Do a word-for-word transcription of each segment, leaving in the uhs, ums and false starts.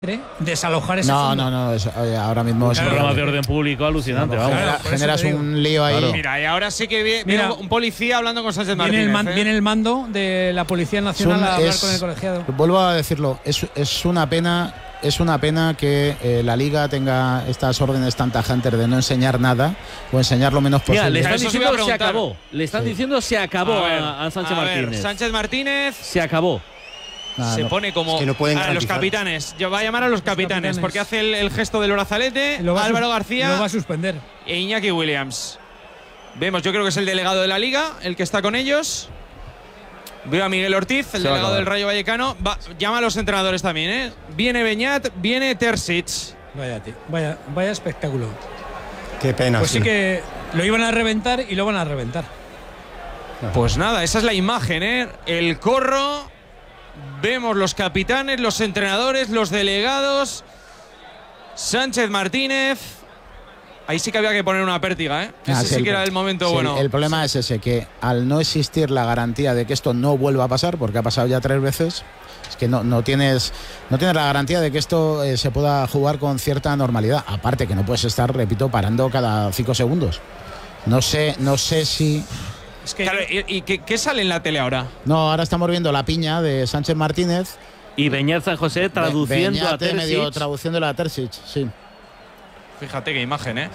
desalojar ese no, fondo. No, no, no, ahora mismo es un programa de orden público alucinante. No, vamos. genera, generas un lío ahí. Claro. Mira, y ahora sí que viene, Mira, un policía hablando con Sánchez Martínez. Viene el, man, ¿eh? viene el mando de la Policía Nacional un, a hablar es, con el colegiado. Vuelvo a decirlo, es, es una pena, es una pena que eh, la Liga tenga estas órdenes tan tajantes de no enseñar nada o enseñar lo menos posible. Mira, le están diciendo se acabó. Le están sí. diciendo se acabó a, ver, a, a Sánchez a Martínez. Ver, Sánchez Martínez se acabó. Ah, se no. pone como es que no pueden a los capitanes. Yo va a llamar a los, los capitanes, capitanes porque hace el, el gesto del brazalete. Álvaro García lo va a suspender. E Iñaki Williams. Vemos, yo creo que es el delegado de la Liga, el que está con ellos. Veo a Miguel Ortiz, el se delegado del Rayo Vallecano. Va, llama a los entrenadores también, ¿eh? Viene Beñat, viene Terzic. Vaya, tío, vaya, vaya espectáculo. Qué pena. Pues sí. sí que lo iban a reventar y lo van a reventar. Pues nada, esa es la imagen, ¿eh? El corro. Vemos los capitanes, los entrenadores, los delegados. Sánchez Martínez. Ahí sí que había que poner una pértiga, ¿eh? Ese ah, sí, sí el, que era el momento sí, bueno. El problema es ese, que al no existir la garantía de que esto no vuelva a pasar, porque ha pasado ya tres veces, es que no, no, tienes, no tienes la garantía de que esto eh, se pueda jugar con cierta normalidad. Aparte que no puedes estar, repito, parando cada cinco segundos. No sé, no sé si... Es que, claro, ¿y, y qué, qué sale en la tele ahora? No, ahora estamos viendo la piña de Sánchez Martínez. Y Beñat San José traduciendo Beñat a Terzic. medio traduciéndolo a Terzic, sí. Fíjate qué imagen, ¿eh?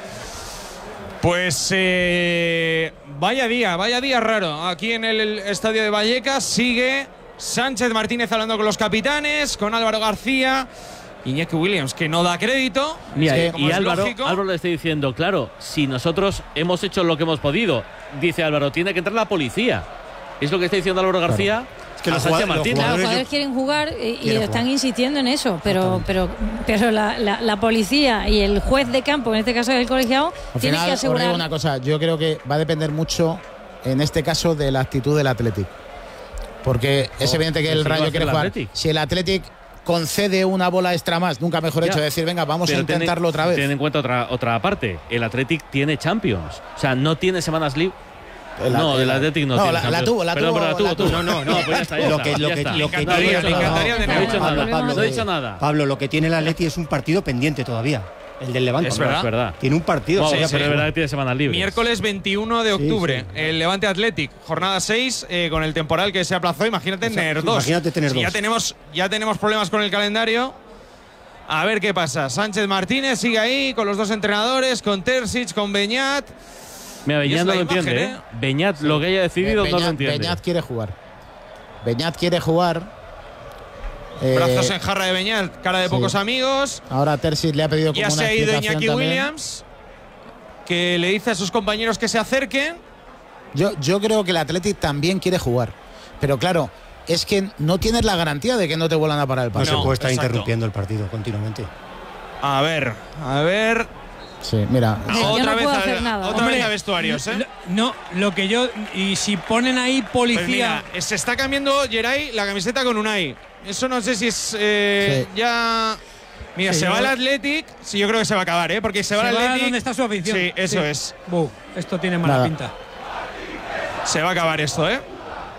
Pues eh, vaya día, vaya día raro. Aquí en el estadio de Vallecas sigue Sánchez Martínez hablando con los capitanes, con Álvaro García. Iñaki Williams, que no da crédito. Mira, sí, y Álvaro, Álvaro le está diciendo, claro, si nosotros hemos hecho lo que hemos podido, dice Álvaro, tiene que entrar la policía. Es lo que está diciendo Álvaro García. Claro. Es que los jugadores, Martínez. Los jugadores quieren jugar y, y están jugar. insistiendo en eso, pero pero pero la, la, la policía y el juez de campo, en este caso el colegiado, Al tienen final, que asegurar. Os digo una cosa, yo creo que va a depender mucho, en este caso, de la actitud del Athletic. Porque oh, es evidente que el Rayo quiere jugar. Athletic. Si el Athletic concede una bola extra más, nunca mejor hecho, decir, venga, vamos a intentarlo ten, otra vez. Ten en cuenta otra, otra parte, el Athletic tiene Champions, o sea, no tiene semanas libres. El, no, el Athletic no, no tiene. No, la, la tuvo, la Perdón, tuvo. La tuvo, la tuvo. No, no, no, pues ya está, ya lo que, está, lo ya que, está. Lo que, le encantaría, le encantaría de no, no, he dicho Pablo, nada, Pablo, no he dicho nada. Pablo, lo que tiene el Atleti es un partido pendiente todavía. El del Levante. Es verdad. Es verdad. Tiene un partido. No, sí, pero sí. es verdad que tiene semanas libres. Miércoles veintiuno de octubre, sí, sí. el Levante Athletic, jornada seis, eh, con el temporal que se aplazó. Imagínate o sea, tener dos. Imagínate tener sí, dos. Ya tenemos, ya tenemos problemas con el calendario. A ver qué pasa. Sánchez Martínez sigue ahí con los dos entrenadores, con Terzic, con Beñat. Mira, Beñat no lo imagen, entiende, ¿eh? ¿eh? Beñat, sí. lo que haya decidido, Beñat, no lo entiende. Beñat quiere jugar. Beñat quiere jugar. Eh, Brazos en jarra de Beñat, cara de sí. pocos amigos. Ahora Terzic le ha pedido como ya una se ha ido Iñaki también. Williams, que le dice a sus compañeros que se acerquen. Yo, yo creo que el Athletic también quiere jugar. Pero claro, es que no tienes la garantía de que no te vuelvan a parar el partido. No se puede estar exacto. interrumpiendo el partido continuamente. A ver, a ver. Sí, mira. Yo otra no vez puedo a, hacer nada. Otra Hombre, vez a vestuarios, ¿eh? No, lo que yo. Y si ponen ahí policía. Pues mira, se está cambiando Geray la camiseta con Unai. Eso no sé si es eh, sí. ya. Mira, sí, se va el Athletic. Sí, yo creo que se va a acabar, ¿eh? Porque se, se va el Athletic. ¿Dónde está su afición? Sí, eso sí. es. Buh, esto tiene mala Nada. pinta. Se va a acabar esto, ¿eh?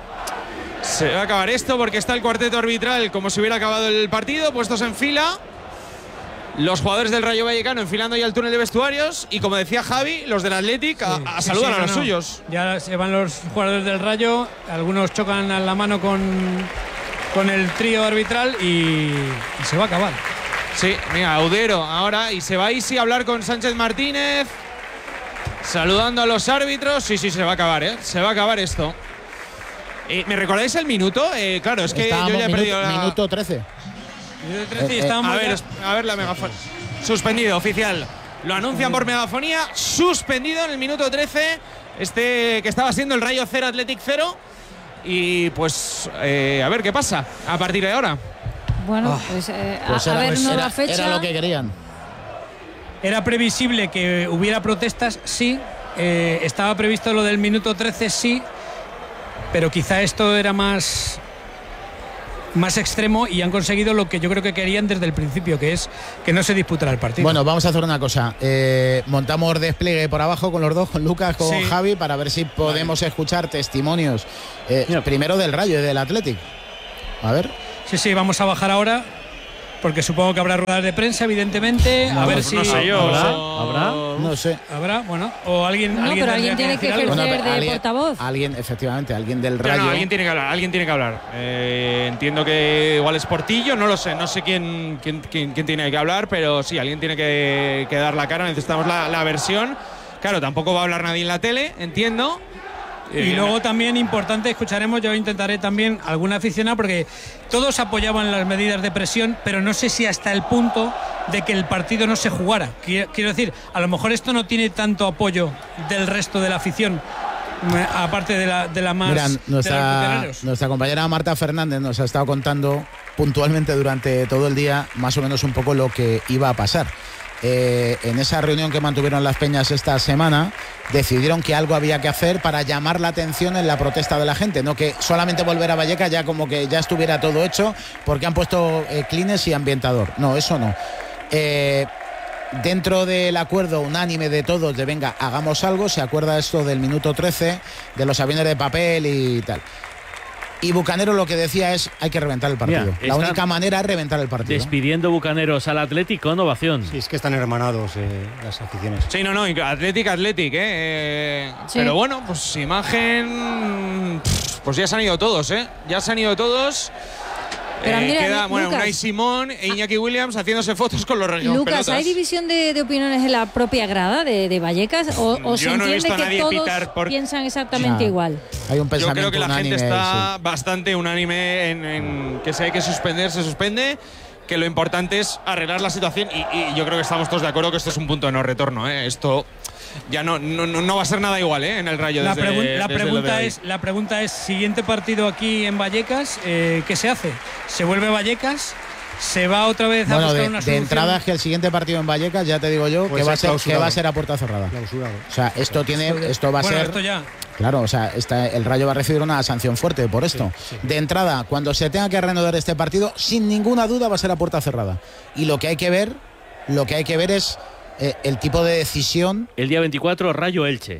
Se va a acabar esto porque está el cuarteto arbitral como si hubiera acabado el partido, puestos en fila. Los jugadores del Rayo Vallecano enfilando ya el túnel de vestuarios y, como decía Javi, los del Athletic a, a sí, saludar sí, a los no, no. suyos. Ya se van los jugadores del Rayo, algunos chocan a la mano con, con el trío arbitral y, y se va a acabar. Sí, mira, Audero ahora y se va Isi a hablar con Sánchez Martínez, saludando a los árbitros. Sí, sí, se va a acabar, ¿eh? Se va a acabar esto. Eh, ¿Me recordáis el minuto? Eh, claro, es que Estábamos yo ya he minuto, perdido la... Minuto trece. trece y Eh, eh, A ver, a ver la megafonía. Suspendido, oficial. Lo anuncian por megafonía. Suspendido en el minuto trece. Este que estaba siendo el Rayo cero, Athletic cero. Y pues eh, a ver qué pasa a partir de ahora. Bueno, pues, eh, Pues a, era, a ver pues nueva era, fecha. era lo que querían. Era previsible que hubiera protestas, sí. Eh, estaba previsto lo del minuto trece, sí. Pero quizá esto era más, más extremo y han conseguido lo que yo creo que querían desde el principio, que es que no se disputara el partido. Bueno, vamos a hacer una cosa. Eh, montamos despliegue por abajo con los dos, con Lucas, con sí. Javi, para ver si podemos vale. escuchar testimonios. Eh, primero del Rayo y del Athletic. A ver. Sí, sí, vamos a bajar ahora. porque supongo que habrá ruedas de prensa, evidentemente. No, a ver pues si. no sé yo. ¿Habrá? ¿Habrá? No sé. Habrá, bueno, o alguien. No, alguien pero alguien tendría tiene que decir algo. ejercer Bueno, de alguien- portavoz. Alguien, efectivamente, alguien del Pero Rayo. no, alguien tiene que hablar, alguien tiene que hablar. Eh, entiendo que igual es Portillo, no lo sé, no sé quién, quién, quién, quién tiene que hablar, pero sí, alguien tiene que, que dar la cara, necesitamos la, la versión. Claro, tampoco va a hablar nadie en la tele, entiendo. Y luego también importante, escucharemos, yo intentaré también algún aficionado, porque todos apoyaban las medidas de presión, pero no sé si hasta el punto de que el partido no se jugara. Quiero, quiero decir, a lo mejor esto no tiene tanto apoyo del resto de la afición, aparte de la, de la más... Mira, de los nuestra, veteranos. nuestra compañera Marta Fernández nos ha estado contando puntualmente durante todo el día más o menos un poco lo que iba a pasar. Eh, en esa reunión que mantuvieron las peñas esta semana, decidieron que algo había que hacer para llamar la atención en la protesta de la gente, no que solamente volver a Vallecas ya como que ya estuviera todo hecho porque han puesto eh, clines y ambientador. No, eso no. Eh, Dentro del acuerdo unánime de todos de venga, hagamos algo, se acuerda esto del minuto trece, de los aviones de papel y tal. Y Bucanero lo que decía es, hay que reventar el partido. Mira, la están única manera es reventar el partido. Despidiendo Bucaneros al Atlético con ovación. Sí, es que están hermanados eh, las aficiones. Sí, no, no, Atlético, Atlético, ¿eh? eh Sí. Pero bueno, pues imagen. Pues ya se han ido todos, ¿eh? Ya se han ido todos. Pero Eh, mira, queda, Lu- bueno, Lucas. Unai Simón e Iñaki Williams haciéndose fotos con los regios Lucas, pelotas. ¿hay división de, de opiniones en la propia grada de, de Vallecas? ¿O, o se Yo no he entiende visto a que nadie todos pitar por- piensan exactamente No. igual? Hay un Yo pensamiento creo que la unánime, gente está sí. bastante unánime en, en que si hay que suspender, se suspende. Que lo importante es arreglar la situación y, y yo creo que estamos todos de acuerdo que esto es un punto de no retorno, ¿eh? Esto ya no, no, no va a ser nada igual, ¿eh? En el Rayo. La, desde, pregun- la desde lo de pregunta hoy. es, la pregunta es, siguiente partido aquí en Vallecas, eh, ¿qué se hace? ¿Se vuelve a Vallecas? ¿Se va otra vez a Bueno, buscar de, una de solución? entrada es que el siguiente partido en Vallecas, ya te digo yo, Puede que va, a ser ser, que clausurado. va a ser a puerta cerrada. Clausurado. O sea, esto tiene, esto va a Bueno, ser... esto ya. Claro, o sea, está, el Rayo va a recibir una sanción fuerte por esto. Sí, sí. De entrada, cuando se tenga que reanudar este partido, sin ninguna duda va a ser a puerta cerrada. Y lo que hay que ver, lo que hay que ver es eh, el tipo de decisión. El día veinticuatro, Rayo Elche.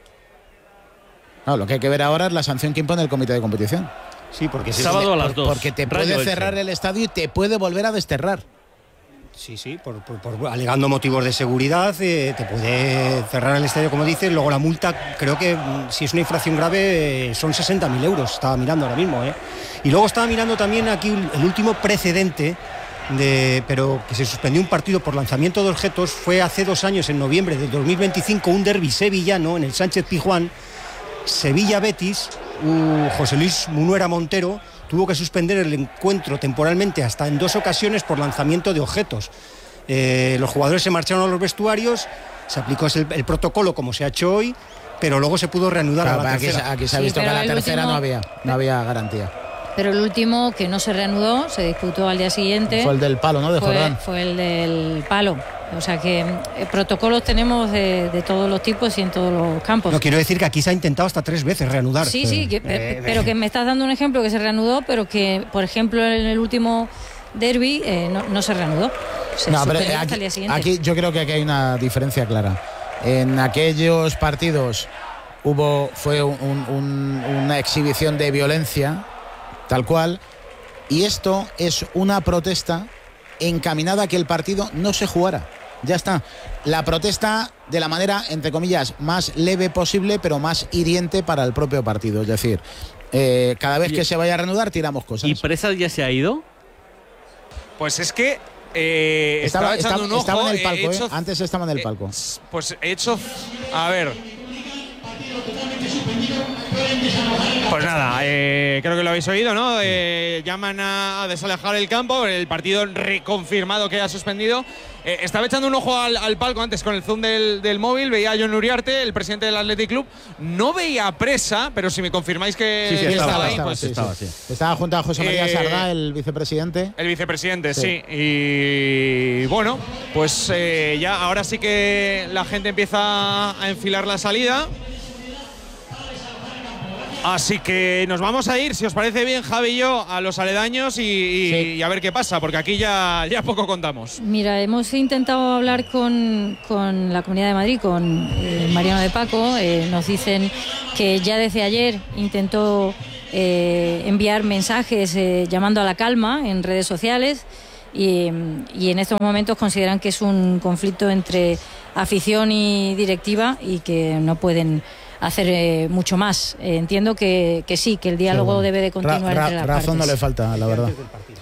No, lo que hay que ver ahora es la sanción que impone el comité de competición. Sí, porque si Sábado a las Por- dos. Porque te Rayo puede Elche. cerrar el estadio y te puede volver a desterrar. Sí, sí, por, por- por- alegando motivos de seguridad, eh, te puede cerrar el estadio, como dices. Luego la multa, creo que mm, si es una infracción grave, eh, son sesenta mil euros. Estaba mirando ahora mismo, ¿eh? Y luego estaba mirando también aquí el último precedente, de, pero que se suspendió un partido por lanzamiento de objetos. Fue hace dos años, en noviembre del dos mil veinticinco, un derbi sevillano en el Sánchez Pizjuán, Sevilla-Betis. uh, José Luis Munuera Montero tuvo que suspender el encuentro temporalmente hasta en dos ocasiones por lanzamiento de objetos. Eh, los jugadores se marcharon a los vestuarios, se aplicó el, el protocolo como se ha hecho hoy, pero luego se pudo reanudar Claro, a la aquí, se- tercera. aquí se ha Sí, visto que pero a la el tercera último- no había, no había garantía. Pero el último que no se reanudó, se disputó al día siguiente. Fue el del palo, ¿no? De fue, Jordán. fue el del palo. O sea que eh, protocolos tenemos de, de todos los tipos y en todos los campos. No, quiero decir que aquí se ha intentado hasta tres veces reanudar. Sí, sí, que- Eh, pero que me estás dando un ejemplo que se reanudó, pero que, por ejemplo, en el último derby eh, no, no se reanudó. Se No, pero suspendió hasta aquí, el día siguiente. aquí yo creo que aquí hay una diferencia clara. En aquellos partidos hubo fue un- un- una exhibición de violencia, tal cual, y esto es una protesta encaminada a que el partido no se jugara. Ya está. La protesta de la manera, entre comillas, más leve posible, pero más hiriente para el propio partido. Es decir, eh, cada vez que se vaya a reanudar, tiramos cosas. ¿Y Presas ya se ha ido? Pues es que eh, estaba, estaba, echando estaba- un ojo. estaba en el eh, palco, he hecho- ¿eh? Antes estaba en el eh, palco. Pues he hecho. A ver. Pues nada, eh, creo que lo habéis oído, ¿no? Eh, llaman a, a desalejar el campo, el partido reconfirmado que ha suspendido. Eh, estaba echando un ojo al, al palco antes con el zoom del, del móvil, veía a John Uriarte, el presidente del Athletic Club. No veía a Presa, pero si me confirmáis que, Sí, sí, que estaba, estaba ahí, estaba, pues sí, estaba, sí. sí. Estaba junto a José María Eh, Sardá, el vicepresidente. el vicepresidente, sí. Sí. Y bueno, pues eh, ya ahora sí que la gente empieza a enfilar la salida. Así que nos vamos a ir, si os parece bien, Javi y yo, a los aledaños y, y- Sí. y a ver qué pasa, porque aquí ya, ya poco contamos. Mira, hemos intentado hablar con, con la Comunidad de Madrid, con eh, Mariano de Paco. Eh, nos dicen que ya desde ayer intentó eh, enviar mensajes eh, llamando a la calma en redes sociales. y, y en estos momentos consideran que es un conflicto entre afición y directiva y que no pueden hacer eh, mucho más. Eh, entiendo que, que sí, que el diálogo sí, bueno. debe de continuar ra, ra, entre las razón partes. No le falta, la verdad.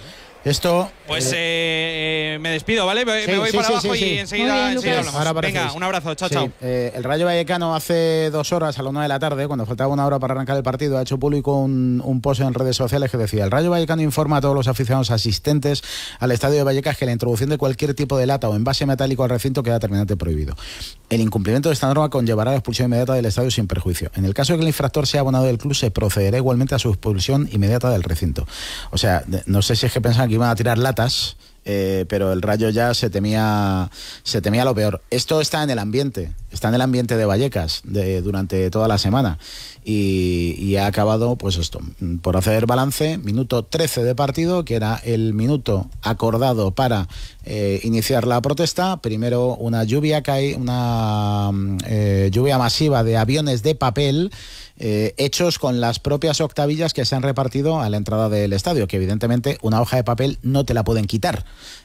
Esto. Pues eh, eh, me despido, ¿vale? Me, sí, me voy sí, para sí, abajo sí, sí. y enseguida, bien, enseguida hablamos. Ahora Venga, un abrazo, chao, sí, chao. Eh, el Rayo Vallecano hace dos horas, a la una de la tarde, cuando faltaba una hora para arrancar el partido, ha hecho público un, un post en redes sociales que decía: el Rayo Vallecano informa a todos los aficionados asistentes al estadio de Vallecas que la introducción de cualquier tipo de lata o envase metálico al recinto queda terminante prohibido. El incumplimiento de esta norma conllevará la expulsión inmediata del estadio sin perjuicio. En el caso de que el infractor sea abonado del club, se procederá igualmente a su expulsión inmediata del recinto. O sea, no sé si es que pensaban que iban a tirar latas, Eh, pero el Rayo ya se temía se temía lo peor. Esto está en el ambiente, está en el ambiente de Vallecas de, durante toda la semana y, y ha acabado, pues esto, por hacer balance, minuto trece de partido, que era el minuto acordado para eh, iniciar la protesta. Primero una lluvia cae, una eh, lluvia masiva de aviones de papel Eh, hechos con las propias octavillas que se han repartido a la entrada del estadio, que evidentemente una hoja de papel no te la pueden quitar.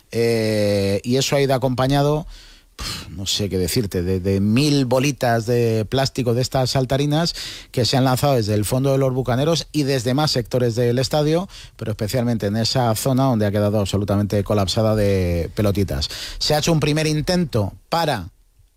Eh, y eso ha ido acompañado, pf, no sé qué decirte, de, de mil bolitas de plástico de estas saltarinas que se han lanzado desde el fondo de los Bucaneros y desde más sectores del estadio, pero especialmente en esa zona donde ha quedado absolutamente colapsada de pelotitas. Se ha hecho un primer intento para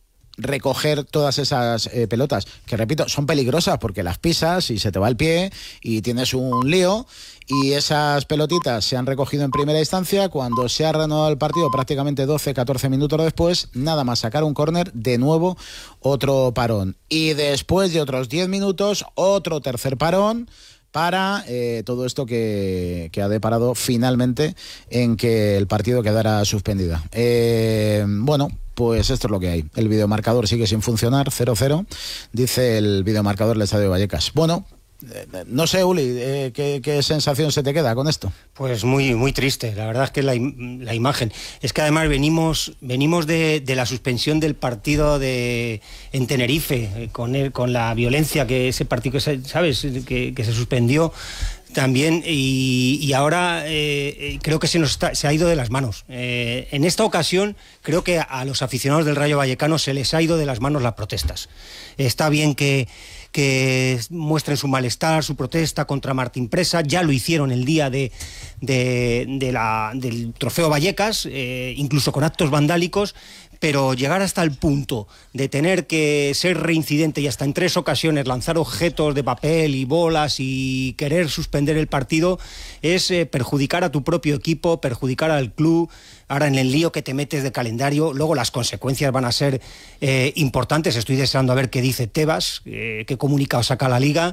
recoger todas esas eh, pelotas, que repito, son peligrosas porque las pisas y se te va el pie y tienes un lío, y esas pelotitas se han recogido en primera instancia. Cuando se ha reanudado el partido prácticamente doce catorce minutos después, nada más sacar un córner, de nuevo otro parón, y después de otros diez minutos otro tercer parón para eh, todo esto que, que ha deparado finalmente en que el partido quedara suspendido. Eh, bueno, pues esto es lo que hay. El videomarcador sigue sin funcionar, cero cero, dice el videomarcador del Estadio de Vallecas. Bueno, eh, no sé, Uli, eh, ¿qué, ¿qué sensación se te queda con esto? Pues muy muy triste, la verdad es que la, la imagen. Es que además venimos venimos de, de la suspensión del partido de en Tenerife, eh, con, el, con la violencia que ese partido, ¿sabes?, que, que se suspendió también, y, y ahora eh, creo que se nos está, se ha ido de las manos. Eh, en esta ocasión creo que a los aficionados del Rayo Vallecano se les ha ido de las manos las protestas. Está bien que, que muestren su malestar, su protesta contra Martín Presa, ya lo hicieron el día de, de, de la, del Trofeo Vallecas, eh, incluso con actos vandálicos, pero llegar hasta el punto de tener que ser reincidente y hasta en tres ocasiones lanzar objetos de papel y bolas y querer suspender el partido es eh, perjudicar a tu propio equipo, perjudicar al club. Ahora en el lío que te metes de calendario, luego las consecuencias van a ser eh, importantes. Estoy deseando a ver qué dice Tebas, eh, qué comunicado saca la Liga.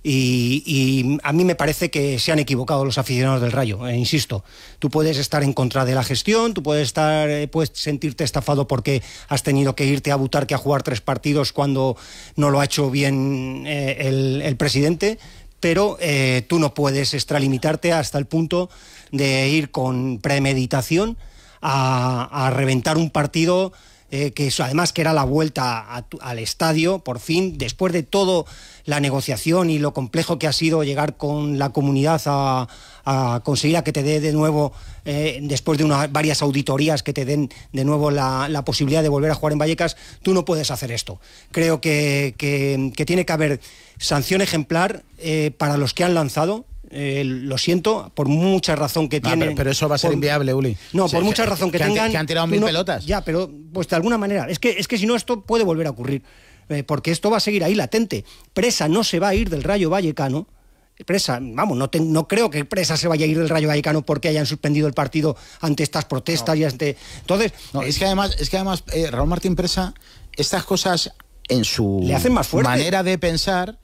Y, y a mí me parece que se han equivocado los aficionados del Rayo, eh, insisto. Tú puedes estar en contra de la gestión, tú puedes estar, eh, puedes sentirte estafado porque has tenido que irte a Butarque a jugar tres partidos cuando no lo ha hecho bien eh, el, el presidente, pero eh, tú no puedes extralimitarte hasta el punto de ir con premeditación a, a reventar un partido eh, que eso, además que era la vuelta a, al estadio, por fin, después de todo la negociación y lo complejo que ha sido llegar con la comunidad a, a conseguir a que te dé de nuevo, eh, después de una, varias auditorías, que te den de nuevo la, la posibilidad de volver a jugar en Vallecas. Tú no puedes hacer esto. Creo que, que, que tiene que haber sanción ejemplar eh, para los que han lanzado. Eh, lo siento, por mucha razón que ah, tienen. Pero, pero eso va a ser por, inviable, Uli. No, sí, por mucha que, razón que, que tengan. Han, que han tirado mil no, pelotas. Ya, pero pues de alguna manera. Es que, es que si no, esto puede volver a ocurrir. Eh, porque esto va a seguir ahí latente. Presa no se va a ir del Rayo Vallecano. Presa, vamos, no, te, no creo que Presa se vaya a ir del Rayo Vallecano porque hayan suspendido el partido ante estas protestas no. y ante. Entonces. No, es que además, es que además eh, Raúl Martín Presa, estas cosas en su le hacen más fuerte. manera de pensar.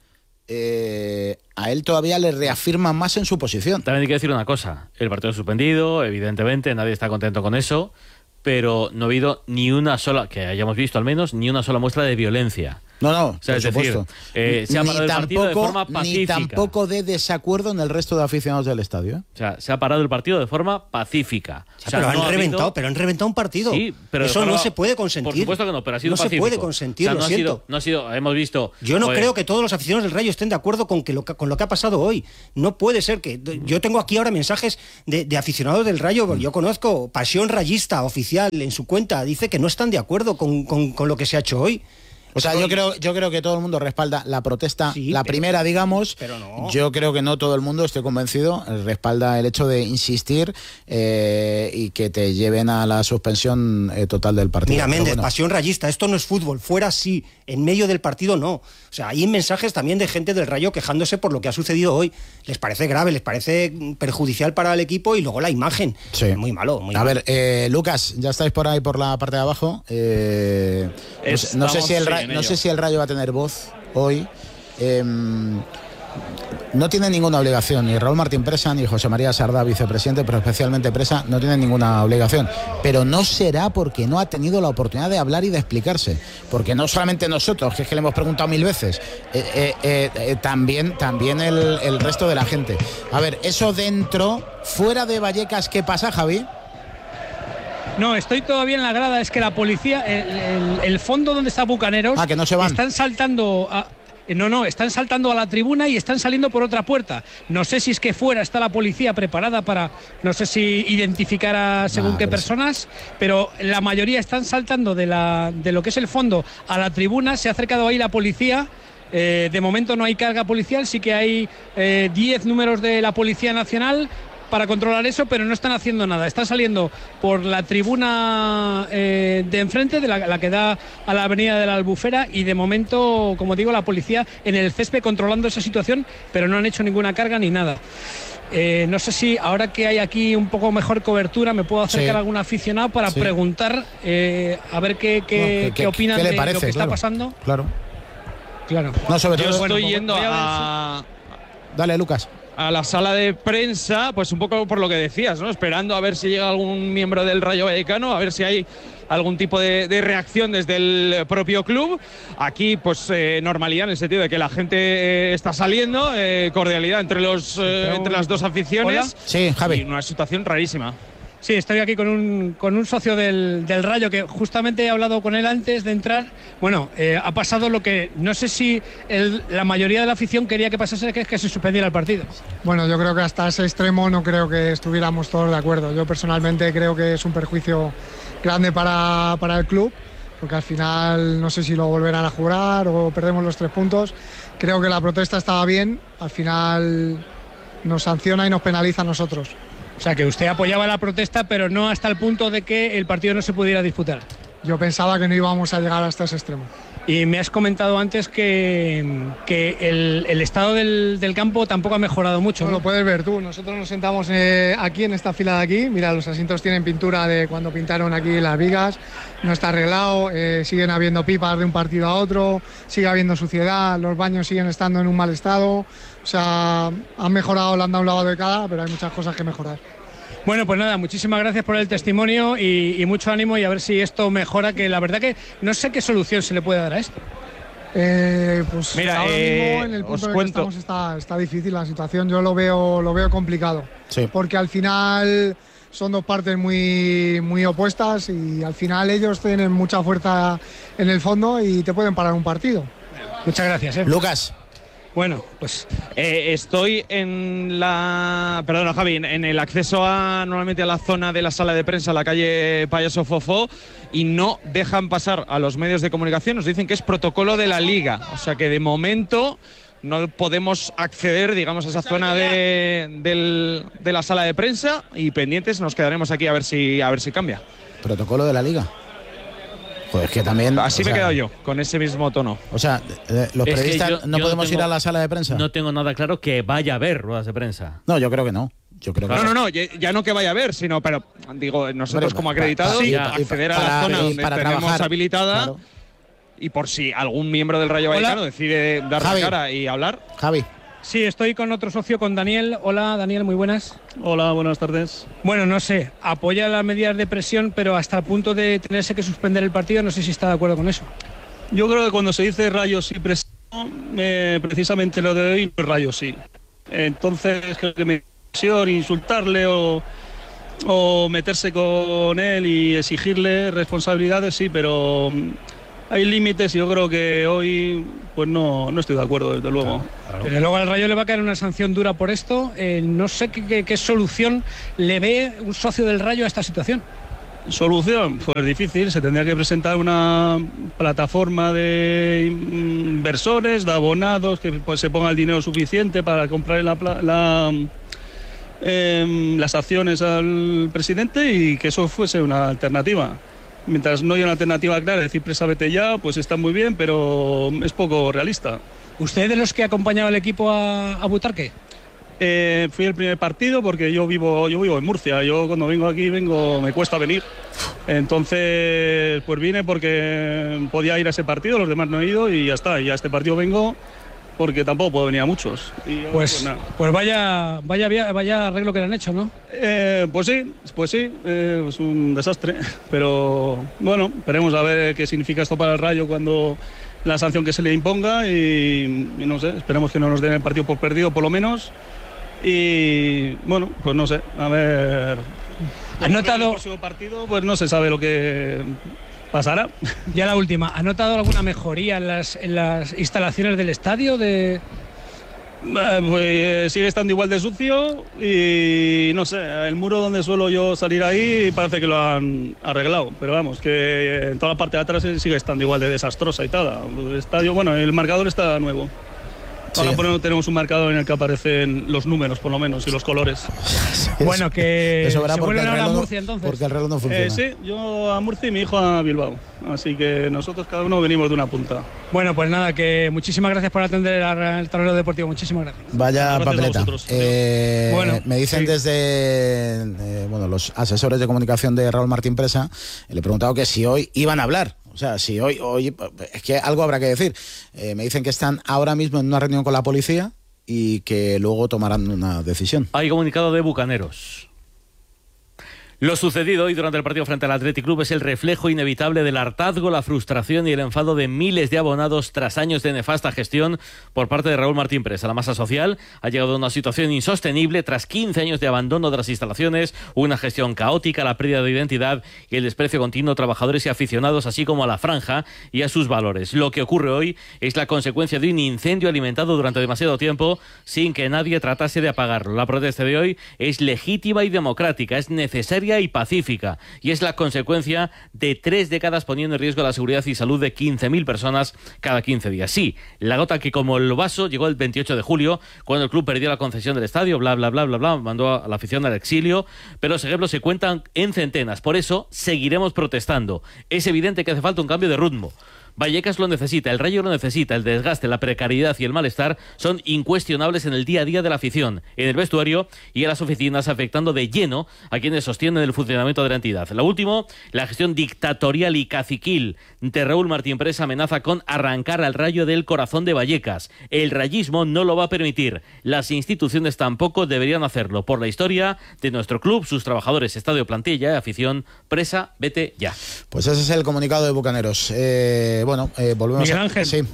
Eh, a él todavía le reafirman más en su posición. También hay que decir una cosa: el partido suspendido, evidentemente, nadie está contento con eso, pero no ha habido ni una sola, que hayamos visto al menos, ni una sola muestra de violencia. No, no, o sea, por es supuesto. decir, eh, se ha parado ni el partido tampoco, de forma pacífica. Ni tampoco de desacuerdo en el resto de aficionados del estadio. ¿eh? O sea, se ha parado el partido de forma pacífica. O sea, O sea, pero, no han ha reventado, habido... pero han reventado un partido. Sí, pero eso forma... no se puede consentir. Por supuesto que no, pero ha sido no pacífico. se puede consentir, o sea, lo no siento. Ha sido, no ha sido, hemos visto... Yo no pues, creo que todos los aficionados del Rayo estén de acuerdo con, que lo, con lo que ha pasado hoy. No puede ser que... Yo tengo aquí ahora mensajes de, de aficionados del Rayo. Yo conozco Pasión Rayista oficial en su cuenta. Dice que no están de acuerdo con, con, con lo que se ha hecho hoy. O sea, yo creo, yo creo que todo el mundo respalda la protesta, sí, la pero, primera, digamos. Pero no. Yo creo que no todo el mundo, estoy convencido, respalda el hecho de insistir eh, y que te lleven a la suspensión eh, total del partido. Mira, Méndez, bueno. Pasión Rayista, esto no es fútbol. Fuera sí, en medio del partido no. O sea, hay mensajes también de gente del Rayo quejándose por lo que ha sucedido hoy. Les parece grave, les parece perjudicial para el equipo y luego la imagen. Sí. Muy malo, muy a malo. ver, eh, Lucas, ya estáis por ahí por la parte de abajo. Eh, no, sé, no sé si el Rayo, no sé si el Rayo va a tener voz hoy. Eh, no tiene ninguna obligación, ni Raúl Martín Presa, ni José María Sardá, vicepresidente, pero especialmente Presa, no tienen ninguna obligación. Pero no será porque no ha tenido la oportunidad de hablar y de explicarse. Porque no solamente nosotros, que es que le hemos preguntado mil veces, eh, eh, eh, eh, también, también el, el resto de la gente. A ver, eso dentro, fuera de Vallecas, ¿qué pasa, Javi? No, estoy todavía en la grada. Es que la policía, el, el, el fondo donde está Bucaneros, ah, que no se van. Están saltando a, no, no, están saltando a la tribuna y están saliendo por otra puerta. No sé si es que fuera está la policía preparada para, no sé si identificar a según ah, qué pero personas, sí. pero la mayoría están saltando de, la, de lo que es el fondo a la tribuna. Se ha acercado ahí la policía. Eh, de momento no hay carga policial, sí que hay diez eh, números de la Policía Nacional para controlar eso, pero no están haciendo nada. Están saliendo por la tribuna eh, de enfrente, de la, la que da a la avenida de la Albufera, y de momento, como digo, la policía en el césped controlando esa situación, pero no han hecho ninguna carga ni nada. Eh, no sé si ahora que hay aquí un poco mejor cobertura me puedo acercar sí. a algún aficionado para sí. preguntar eh, a ver qué, qué, no, qué, qué opinan ¿qué le de parece? lo que Claro, está pasando. Claro. Claro. No, sobre Yo todo, estoy bueno, yendo a... a... Dale, Lucas. a la sala de prensa, pues un poco por lo que decías, ¿no? Esperando a ver si llega algún miembro del Rayo Vallecano, a ver si hay algún tipo de, de reacción desde el propio club. Aquí, pues, eh, normalidad en el sentido de que la gente eh, está saliendo, eh, cordialidad entre, los, eh, entre las dos aficiones. Hola. Sí, Javi. Y una situación rarísima. Sí, estoy aquí con un, con un socio del, del Rayo que justamente he hablado con él antes de entrar. Bueno, eh, ha pasado lo que no sé si el, la mayoría de la afición quería que pasase, que es que se suspendiera el partido. Bueno, yo creo que hasta ese extremo no creo que estuviéramos todos de acuerdo. Yo personalmente creo que es un perjuicio grande para, para el club, porque al final no sé si lo volverán a jugar o perdemos los tres puntos. Creo que la protesta estaba bien, al final nos sanciona y nos penaliza a nosotros. O sea, que usted apoyaba la protesta, pero no hasta el punto de que el partido no se pudiera disputar. Yo pensaba que no íbamos a llegar hasta ese extremo. Y me has comentado antes que, que el, el estado del, del campo tampoco ha mejorado mucho. No, ¿no? Lo puedes ver tú. Nosotros nos sentamos eh, aquí en esta fila de aquí. Mira, los asientos tienen pintura de cuando pintaron aquí las vigas. No está arreglado. Eh, siguen habiendo pipas de un partido a otro. Sigue habiendo suciedad. Los baños siguen estando en un mal estado. O sea, han mejorado, le han dado un lavado de cara, pero hay muchas cosas que mejorar. Bueno, pues nada, muchísimas gracias por el testimonio y, y mucho ánimo, y a ver si esto mejora, que la verdad que no sé qué solución se le puede dar a esto. Eh, pues Mira, ahora eh, mismo en el punto os en el que cuento. estamos está, está difícil la situación. Yo lo veo, lo veo complicado, Sí. porque al final son dos partes muy, muy opuestas y al final ellos tienen mucha fuerza en el fondo y te pueden parar un partido. Muchas gracias. ¿eh? Lucas. Bueno, pues Eh, estoy en la... Perdona, Javi, en, en el acceso a normalmente a la zona de la sala de prensa, la calle Payaso Fofó, y no dejan pasar a los medios de comunicación. Nos dicen que es protocolo de la Liga. O sea que de momento no podemos acceder, digamos, a esa zona de, del, de la sala de prensa, y pendientes nos quedaremos aquí a ver si, a ver si cambia. Protocolo de la Liga. Pues que también. Así o me he sea, quedado yo, con ese mismo tono. O sea, eh, los Es que periodistas yo- no yo podemos tengo- ir a la sala de prensa. No tengo nada claro que vaya a haber ruedas de prensa. No, yo creo que no. Yo creo que No, no, no, ya, ya no que vaya a haber, sino, pero digo, nosotros Hombre, como pa- acreditados, pa- sí, acceder a para- la zona y donde para tenemos trabajar, habilitada, claro. y por si algún miembro del Rayo Hola. Vallecano decide dar Javi. la cara y hablar. Javi. sí, estoy con otro socio, con Daniel. Hola, Daniel, muy buenas. Hola, buenas tardes. Bueno, no sé, apoya las medidas de presión, pero hasta el punto de tenerse que suspender el partido, no sé si está de acuerdo con eso. Yo creo que cuando se dice Rayo sí presión, eh, precisamente lo de hoy no es Rayo sí. Entonces creo que me presión insultarle o, o meterse con él y exigirle responsabilidades, sí, pero hay límites y yo creo que hoy pues no, no estoy de acuerdo, desde luego. Claro. Pero luego al Rayo le va a caer una sanción dura por esto. Eh, no sé qué, qué, qué solución le ve un socio del Rayo a esta situación. Solución, pues difícil, se tendría que presentar una plataforma de inversores, de abonados, que pues, se ponga el dinero suficiente para comprar la, la, eh, las acciones al presidente y que eso fuese una alternativa. Mientras no haya una alternativa clara, decir presa vete ya, pues está muy bien, pero es poco realista. ¿Usted de los que ha acompañado al equipo a, a Butarque? Eh, fui el primer partido porque yo vivo yo vivo en Murcia. Yo cuando vengo aquí vengo me cuesta venir. Entonces pues vine porque podía ir a ese partido, los demás no he ido y ya está. Y a este partido vengo porque tampoco puedo venir a muchos. Y yo, pues pues, nada. pues vaya vaya vaya arreglo que le han hecho, ¿no? Eh, pues sí, pues sí, eh, es un desastre. Pero bueno, esperemos a ver qué significa esto para el Rayo cuando la sanción que se le imponga y, y no sé, esperemos que no nos den el partido por perdido por lo menos. Y bueno, pues no sé, a ver. ¿Has notado? El próximo partido, pues no se sabe lo que pasará. Ya la última, ¿ha notado alguna mejoría en las, en las instalaciones del estadio? De... Pues sigue estando igual de sucio y no sé, el muro donde suelo yo salir ahí parece que lo han arreglado, pero vamos, que en toda la parte de atrás sigue estando igual de desastrosa y tal. El estadio, bueno, el marcador está nuevo. Ahora sí. Por no tenemos un marcador en el que aparecen los números, por lo menos, y los colores. Sí, bueno, que eso verá se porque, el reloj, a Murcia, entonces. porque el reloj no funciona. Eh, sí, yo a Murcia y mi hijo a Bilbao. Así que nosotros cada uno venimos de una punta. Bueno, pues nada, que muchísimas gracias por atender el tablero deportivo. Muchísimas gracias. Vaya gracias papeleta. Eh, bueno, me dicen sí. desde eh, bueno, los asesores de comunicación de Raúl Martín Presa, le he preguntado que si hoy iban a hablar. O sea, si hoy, hoy es que algo habrá que decir. Eh, me dicen que están ahora mismo en una reunión con la policía y que luego tomarán una decisión. Hay comunicado de Bucaneros. Lo sucedido hoy durante el partido frente al Athletic Club es el reflejo inevitable del hartazgo, la frustración y el enfado de miles de abonados tras años de nefasta gestión por parte de Raúl Martín Presa. La masa social ha llegado a una situación insostenible tras quince años de abandono de las instalaciones, una gestión caótica, la pérdida de identidad y el desprecio continuo a trabajadores y aficionados, así como a la franja y a sus valores. Lo que ocurre hoy es la consecuencia de un incendio alimentado durante demasiado tiempo sin que nadie tratase de apagarlo. La protesta de hoy es legítima y democrática, es necesaria y pacífica, y es la consecuencia de tres décadas poniendo en riesgo la seguridad y salud de quince mil personas cada quince días. Sí, la gota que como el vaso llegó el veintiocho de julio, cuando el club perdió la concesión del estadio, bla, bla, bla, bla, bla, mandó a la afición al exilio, pero los ejemplos se cuentan en centenas. Por eso seguiremos protestando. Es evidente que hace falta un cambio de ritmo. Vallecas lo necesita, el Rayo lo necesita, el desgaste, la precariedad y el malestar son incuestionables en el día a día de la afición, en el vestuario y en las oficinas, afectando de lleno a quienes sostienen el funcionamiento de la entidad. Lo último, la gestión dictatorial y caciquil de Raúl Martín Presa amenaza con arrancar al Rayo del corazón de Vallecas. El rayismo no lo va a permitir, las instituciones tampoco deberían hacerlo. Por la historia de nuestro club, sus trabajadores, estadio, plantilla y afición, Presa, vete ya. Pues ese es el comunicado de Bucaneros. Eh... Bueno, eh, volvemos Miguel a... Ángel, sí.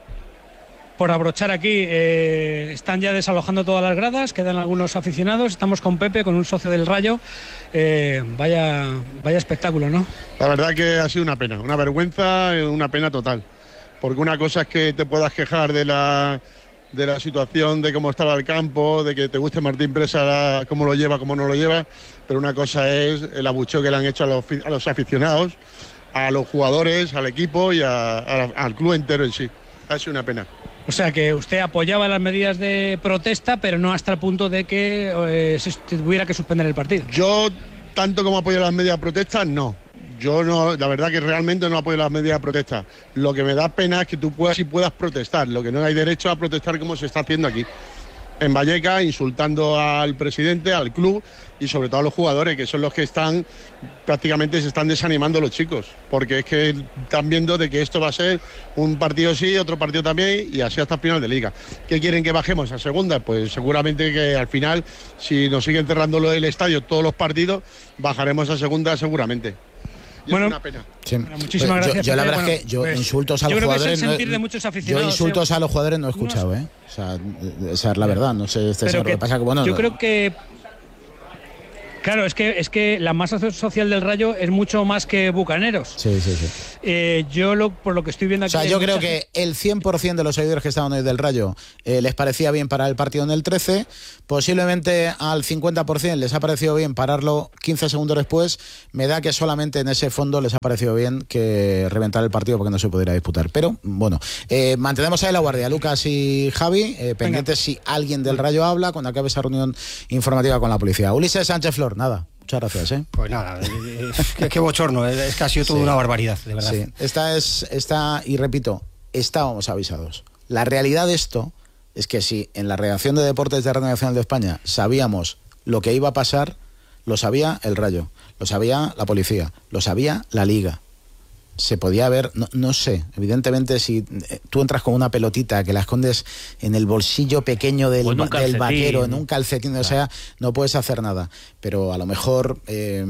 por abrochar aquí, eh, están ya desalojando todas las gradas, quedan algunos aficionados, estamos con Pepe, con un socio del Rayo, eh, vaya, vaya espectáculo, ¿no? La verdad que ha sido una pena, una vergüenza, una pena total, porque una cosa es que te puedas quejar de la, de la situación, de cómo estaba el campo, de que te guste Martín Presa, cómo lo lleva, cómo no lo lleva, pero una cosa es el abucheo que le han hecho a los, a los aficionados, a los jugadores, al equipo y a, a, al club entero en sí. Ha sido una pena. O sea que usted apoyaba las medidas de protesta, pero no hasta el punto de que eh, se tuviera que suspender el partido. Yo, tanto como apoyo las medidas de protesta, no. Yo no, la verdad que realmente no apoyo las medidas de protesta. Lo que me da pena es que tú puedas y puedas protestar. Lo que no hay derecho a protestar como se está haciendo aquí en Vallecas, insultando al presidente, al club y sobre todo a los jugadores, que son los que están, prácticamente se están desanimando los chicos, porque es que están viendo de que esto va a ser un partido sí, otro partido también, y así hasta el final de liga. ¿Qué quieren que bajemos a segunda? Pues seguramente que al final, si nos siguen cerrando lo del estadio todos los partidos, bajaremos a segunda seguramente. y bueno, es una pena. Sí. Bueno, muchísimas Pues gracias. Yo, yo la Pepe. verdad Bueno, es que yo pues, insultos a yo los creo que es el jugadores. sentir no, de muchos yo aficionados, insultos eh, a los jugadores no he escuchado, ¿eh? O sea, esa es la verdad. No sé, este pero señor, que, lo que pasa que bueno. yo no- creo que claro, es que es que la masa social del Rayo es mucho más que Bucaneros. Sí, sí, sí. Eh, yo lo, por lo que estoy viendo O aquí. sea, hay yo creo mucha que el cien por ciento de los seguidores que estaban hoy del Rayo eh, les parecía bien parar el partido en el trece. Posiblemente al cincuenta por ciento les ha parecido bien pararlo quince segundos después. Me da que solamente en ese fondo les ha parecido bien que reventar el partido porque no se pudiera disputar. Pero bueno, eh, mantenemos ahí la guardia. Lucas y Javi, eh, pendientes si alguien del Rayo habla cuando acabe esa reunión informativa con la policía. Ulises Sánchez Flor, nada. Muchas gracias, ¿eh? Pues nada, eh, qué, qué bochorno, es que ha sido toda Sí. una barbaridad, de verdad. Sí, esta es, esta, y repito, estábamos avisados. La realidad de esto es que si en la redacción de deportes de Radio Nacional de España sabíamos lo que iba a pasar, lo sabía el Rayo, lo sabía la policía, lo sabía la Liga. Se podía ver, no, no sé, evidentemente si tú entras con una pelotita que la escondes en el bolsillo pequeño del, O en un del calcetín. vaquero, en un calcetín, o sea, no puedes hacer nada. Pero a lo mejor, eh,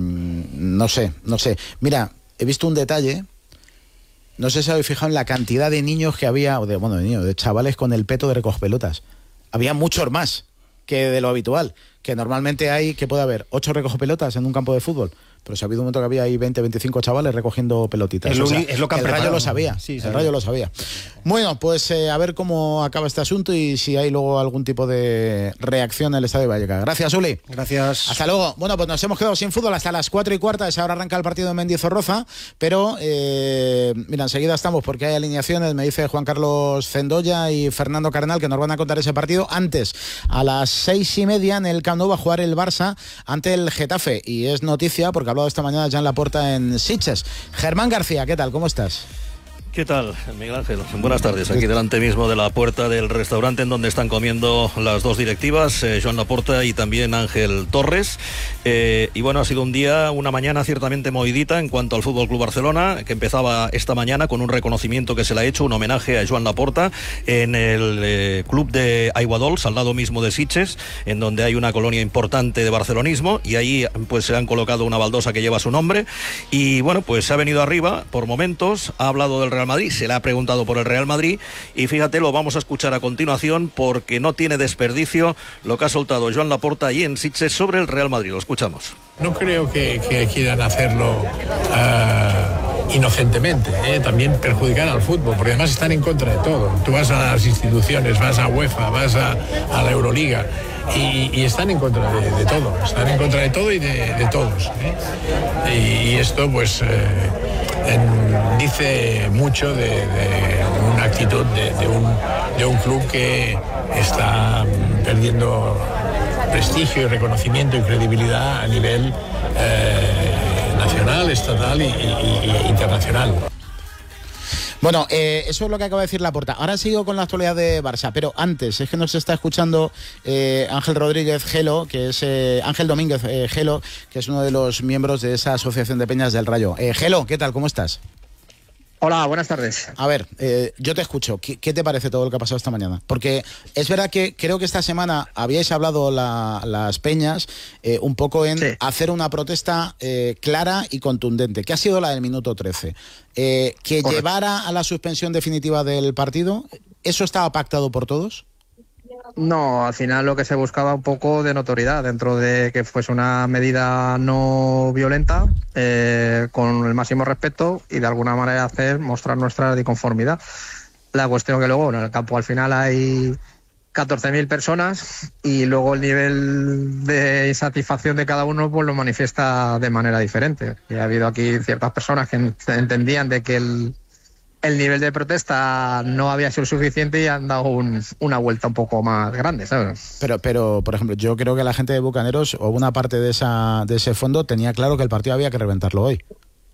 no sé, no sé. Mira, he visto un detalle, no sé si habéis fijado en la cantidad de niños que había, o de, bueno, de niños, de chavales con el peto de recogepelotas. Había muchos más que de lo habitual, que normalmente hay, que puede haber ocho recogepelotas en un campo de fútbol. Pero si ha habido un momento que había ahí veinte, veinticinco chavales recogiendo pelotitas. Es lo, O sea, uni- es lo que han el Rayo preparado. lo sabía, Sí, el sabía. Rayo lo sabía. Bueno, pues eh, a ver cómo acaba este asunto y si hay luego algún tipo de reacción en el Estadio de Vallecas. Gracias, Uli. Gracias. Hasta luego. Bueno, pues nos hemos quedado sin fútbol hasta las cuatro y cuarta. Esa hora arranca el partido de Mendizorroza. Pero, eh, mira, enseguida estamos porque hay alineaciones. Me dice Juan Carlos Cendoya y Fernando Cardenal que nos van a contar ese partido. Antes, a las seis y media en el Camp Nou va a jugar el Barça ante el Getafe. Y es noticia porque ha hablado esta mañana ya en Laporta en Sitges. Germán García, ¿qué tal? ¿Cómo estás? ¿Qué tal, Miguel Ángel? Buenas tardes. Aquí delante mismo de la puerta del restaurante en donde están comiendo las dos directivas, eh, Joan Laporta y también Ángel Torres. Eh, y bueno, ha sido un día, una mañana ciertamente movidita en cuanto al Fútbol Club Barcelona, que empezaba esta mañana con un reconocimiento que se le ha hecho, un homenaje a Joan Laporta en el eh, club de Aiguadols, al lado mismo de Sitges, en donde hay una colonia importante de barcelonismo, y ahí pues se han colocado una baldosa que lleva su nombre. Y bueno, pues se ha venido arriba por momentos, ha hablado del Real Madrid, se le ha preguntado por el Real Madrid y fíjate, lo vamos a escuchar a continuación porque no tiene desperdicio lo que ha soltado Joan Laporta allí en Sitges sobre el Real Madrid. Lo escuchamos. No creo que, que quieran hacerlo uh, inocentemente, ¿eh? También perjudicar al fútbol, porque además están en contra de todo. Tú vas a las instituciones, vas a UEFA, vas a, a la Euroliga y, y están en contra de, de todo, están en contra de todo y de, de todos, ¿eh? Y, y esto pues... Eh, En, dice mucho de, de una actitud de, de, un, de un club que está perdiendo prestigio y reconocimiento y credibilidad a nivel eh, nacional, estatal y, y, y internacional. Bueno, eh, eso es lo que acaba de decir Laporta. Ahora sigo con la actualidad de Barça, pero antes es que nos está escuchando eh, Ángel Rodríguez Gelo, que es eh, Ángel Domínguez eh, Gelo, que es uno de los miembros de esa asociación de peñas del Rayo. Eh, Gelo, ¿qué tal? ¿Cómo estás? Hola, buenas tardes. A ver, eh, yo te escucho. ¿Qué, ¿Qué te parece todo lo que ha pasado esta mañana? Porque es verdad que creo que esta semana habíais hablado la, las peñas eh, un poco en sí. hacer una protesta eh, clara y contundente, que ha sido la del minuto trece. Eh, que Correcto. Llevara a la suspensión definitiva del partido, ¿eso estaba pactado por todos? No, al final lo que se buscaba un poco de notoriedad dentro de que fuese una medida no violenta, eh, con el máximo respeto y de alguna manera hacer mostrar nuestra disconformidad. La cuestión que luego en el campo al final hay catorce mil personas y luego el nivel de insatisfacción de cada uno pues lo manifiesta de manera diferente. Y ha habido aquí ciertas personas que entendían de que el el nivel de protesta no había sido suficiente y han dado un, una vuelta un poco más grande, ¿sabes? Pero, pero, por ejemplo, yo creo que la gente de Bucaneros o una parte de esa de ese fondo tenía claro que el partido había que reventarlo hoy.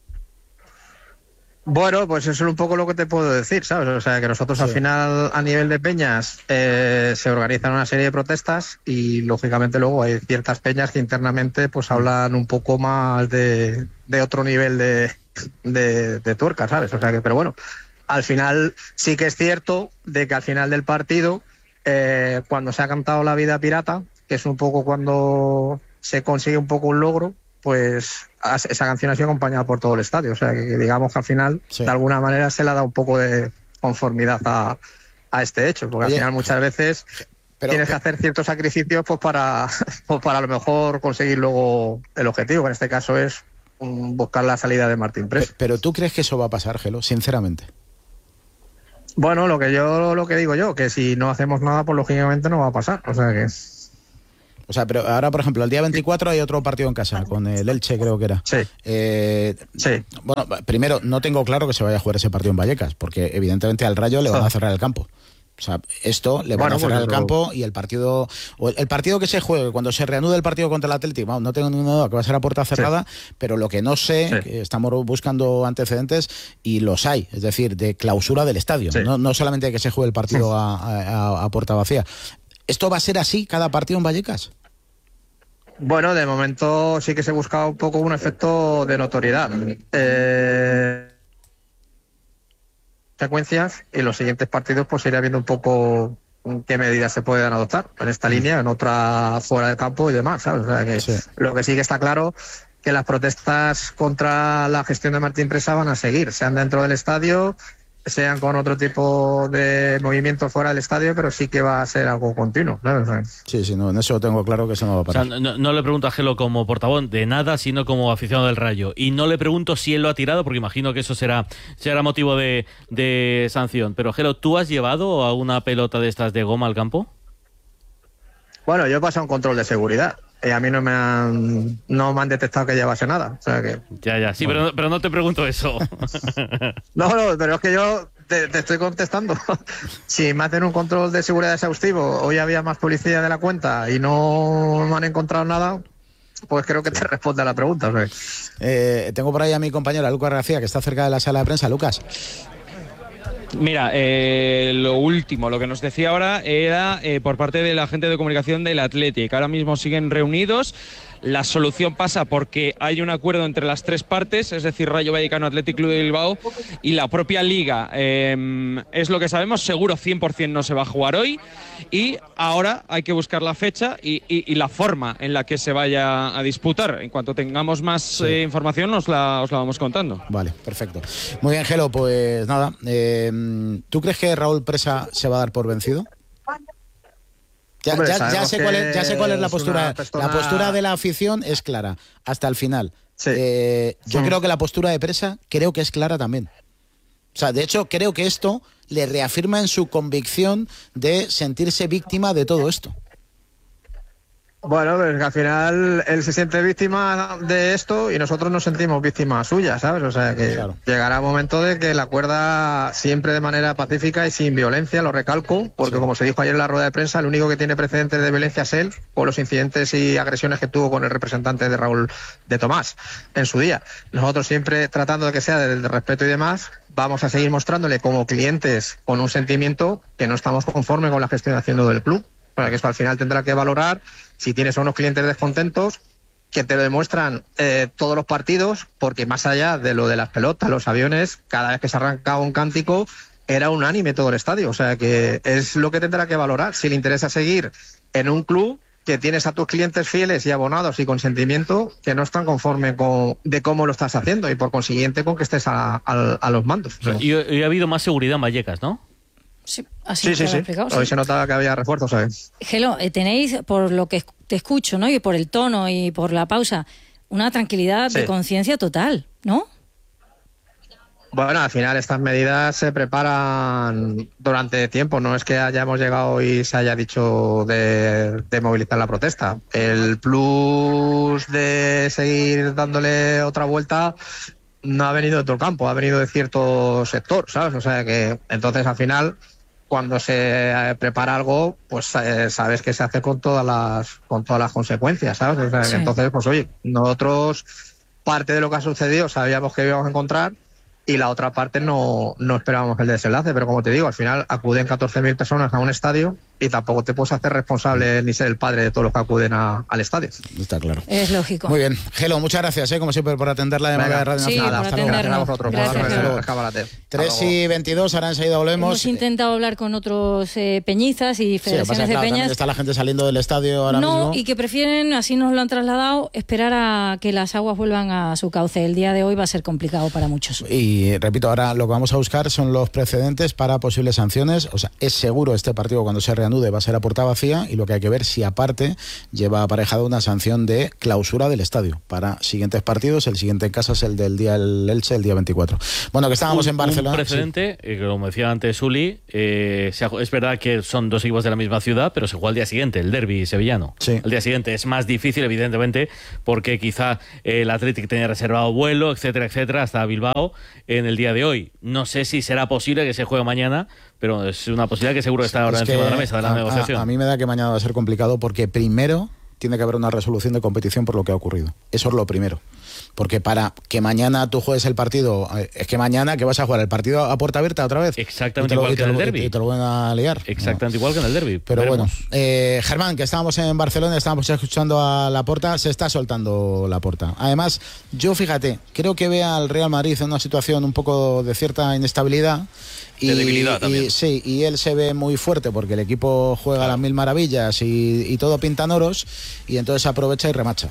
Bueno, pues eso es un poco lo que te puedo decir, ¿sabes? O sea, que nosotros sí. al final, a nivel de peñas, eh, se organizan una serie de protestas y, lógicamente, luego hay ciertas peñas que internamente pues hablan un poco más de, de otro nivel de... De, de tuerca, ¿sabes? O sea que, pero bueno, al final sí que es cierto de que al final del partido, eh, cuando se ha cantado la vida pirata, que es un poco cuando se consigue un poco un logro, pues esa canción ha sido acompañada por todo el estadio. O sea, que digamos que al final, sí, de alguna manera se le ha dado un poco de conformidad a, a este hecho, porque Oye, al final muchas veces pero, tienes que hacer ciertos sacrificios pues para, pues para a lo mejor conseguir luego el objetivo, que en este caso es um, buscar la salida de Martín Presa. Pero ¿tú crees que eso va a pasar, Gelo, sinceramente? Bueno, lo que yo lo que digo yo, que si no hacemos nada, pues lógicamente no va a pasar. O sea que... O sea, pero ahora, por ejemplo, el día veinticuatro hay otro partido en casa, con el Elche, creo que era. Sí. Eh, sí. Bueno, primero, no tengo claro que se vaya a jugar ese partido en Vallecas, porque evidentemente al Rayo le van a cerrar el campo. O sea, esto le van bueno, a cerrar pues, el campo y el partido o el, el partido que se juegue, cuando se reanude el partido contra el Atlético, bueno, no tengo ninguna duda que va a ser a puerta cerrada, sí, pero lo que no sé, sí, que estamos buscando antecedentes y los hay, es decir, de clausura del estadio, sí, no, no solamente que se juegue el partido sí, a, a, a puerta vacía. ¿Esto va a ser así cada partido en Vallecas? Bueno, de momento sí que se buscaba un poco un efecto de notoriedad. Eh... secuencias y los siguientes partidos pues irá viendo un poco qué medidas se pueden adoptar en esta línea, en otra fuera del campo y demás, ¿sabes? O sea que sí, lo que sí que está claro que las protestas contra la gestión de Martín Presa van a seguir, sean dentro del estadio, sean con otro tipo de movimientos fuera del estadio, pero sí que va a ser algo continuo, ¿sabes? Sí, sí, no, en eso tengo claro que eso no va a parar. O sea, no, no le pregunto a Gelo como portavoz de nada, sino como aficionado del Rayo. Y no le pregunto si él lo ha tirado, porque imagino que eso será, será motivo de, de sanción. Pero Gelo, ¿tú has llevado a una pelota de estas de goma al campo? Bueno, yo he pasado un control de seguridad. Y a mí no me han no me han detectado que llevase nada. O sea que... Ya, ya, sí, bueno. pero, pero no te pregunto eso. No, no, pero es que yo te, te estoy contestando. Si me hacen un control de seguridad exhaustivo, hoy había más policía de la cuenta y no me han encontrado nada, pues creo que te responde a la pregunta. ¿Sabes? Eh, tengo por ahí a mi compañera Lucas García, que está cerca de la sala de prensa. Lucas. Mira, eh, lo último, lo que nos decía ahora era eh, por parte de la gente de comunicación del Athletic. Ahora mismo siguen reunidos. La solución pasa porque hay un acuerdo entre las tres partes, es decir, Rayo Vallecano, Athletic Club de Bilbao y la propia Liga. Eh, es lo que sabemos, seguro cien por ciento no se va a jugar hoy y ahora hay que buscar la fecha y, y, y la forma en la que se vaya a disputar. En cuanto tengamos más sí. eh, información os la, os la vamos contando. Vale, perfecto. Muy bien, Gelo, pues nada. Eh, ¿Tú crees que Raúl Presa se va a dar por vencido? Ya, Hombre, ya, ya, sé cuál es, ya sé cuál es la postura. Persona... La postura de la afición es clara, hasta el final. Sí. Eh, yo sí. creo que la postura de Presa creo que es clara también. O sea, de hecho, creo que esto le reafirma en su convicción de sentirse víctima de todo esto. Bueno, pues que al final él se siente víctima de esto y nosotros nos sentimos víctimas suyas, ¿sabes? O sea que claro. llegará un momento de que la acuerda siempre de manera pacífica y sin violencia, lo recalco, porque sí. como se dijo ayer en la rueda de prensa, el único que tiene precedentes de violencia es él, por los incidentes y agresiones que tuvo con el representante de Raúl de Tomás en su día. Nosotros siempre tratando de que sea del respeto y demás, vamos a seguir mostrándole como clientes con un sentimiento que no estamos conformes con la gestión haciendo del club. Para que esto al final tendrá que valorar si tienes a unos clientes descontentos que te lo demuestran eh, todos los partidos, porque más allá de lo de las pelotas, los aviones, cada vez que se arrancaba un cántico era unánime todo el estadio. O sea que es lo que tendrá que valorar. Si le interesa seguir en un club que tienes a tus clientes fieles y abonados y con sentimiento que no están conformes con de cómo lo estás haciendo y por consiguiente con que estés a, a, a los mandos. Y, y ha habido más seguridad en Vallecas, ¿no? Sí, así sí, sí, sí. Hoy se notaba que había refuerzos, ¿sabes? Gelo, eh, tenéis, por lo que te escucho, ¿no? Y por el tono y por la pausa, una tranquilidad sí. de conciencia total, ¿no? Bueno, al final estas medidas se preparan durante tiempo, no es que hayamos llegado y se haya dicho de, de movilizar la protesta. El plus de seguir dándole otra vuelta no ha venido de todo el campo, ha venido de cierto sector, ¿sabes? O sea que entonces al final, cuando se prepara algo, pues eh, sabes que se hace con todas las con todas las consecuencias, ¿sabes? O sea, sí. Entonces, pues oye, nosotros parte de lo que ha sucedido sabíamos que íbamos a encontrar y la otra parte no, no esperábamos el desenlace, pero como te digo, al final acuden catorce mil personas a un estadio y tampoco te puedes hacer responsable ni ser el padre de todos los que acuden a, al estadio. Está claro. Es lógico. Muy bien. Gelo, muchas gracias, ¿eh? como siempre, por atender la llamada de Radio sí, Nacional. Hasta luego. Gracias. tres y veintidós, ahora enseguida volvemos. Hemos intentado hablar con otros eh, peñizas y federaciones sí, de claro, peñas. Está la gente saliendo del estadio ahora no, mismo. Y que prefieren, así nos lo han trasladado, esperar a que las aguas vuelvan a su cauce. El día de hoy va a ser complicado para muchos. Y repito, ahora lo que vamos a buscar son los precedentes para posibles sanciones. O sea, es seguro este partido cuando se reanude va a ser a puerta vacía, y lo que hay que ver si aparte lleva aparejado una sanción de clausura del estadio para siguientes partidos. El siguiente en casa es el del día del Elche, el día veinticuatro. Bueno, que estábamos un, en Barcelona. Un precedente, sí. eh, como decía antes Uli, eh, es verdad que son dos equipos de la misma ciudad, pero se juega al día siguiente, el derbi sevillano. Sí. El día siguiente es más difícil, evidentemente, porque quizá eh, el Athletic tenía reservado vuelo, etcétera, etcétera, hasta Bilbao en el día de hoy. No sé si será posible que se juegue mañana, pero es una posibilidad que seguro está ahora es encima que de la mesa de la a, negociación. A, a mí me da que mañana va a ser complicado porque primero tiene que haber una resolución de competición por lo que ha ocurrido. Eso es lo primero. Porque para que mañana tú juegues el partido, es que mañana que vas a jugar el partido a puerta abierta otra vez. Exactamente igual que en el derbi. Y te lo van a liar. Exactamente no. igual que en el derbi. Pero Veremos. bueno, eh, Germán, que estábamos en Barcelona, estábamos escuchando a Laporta, se está soltando Laporta. Además, yo fíjate, creo que ve al Real Madrid en una situación un poco de cierta inestabilidad. Y, de debilidad también. Y, sí, y él se ve muy fuerte porque el equipo juega a las mil maravillas y, y todo pintan oros, y entonces aprovecha y remacha.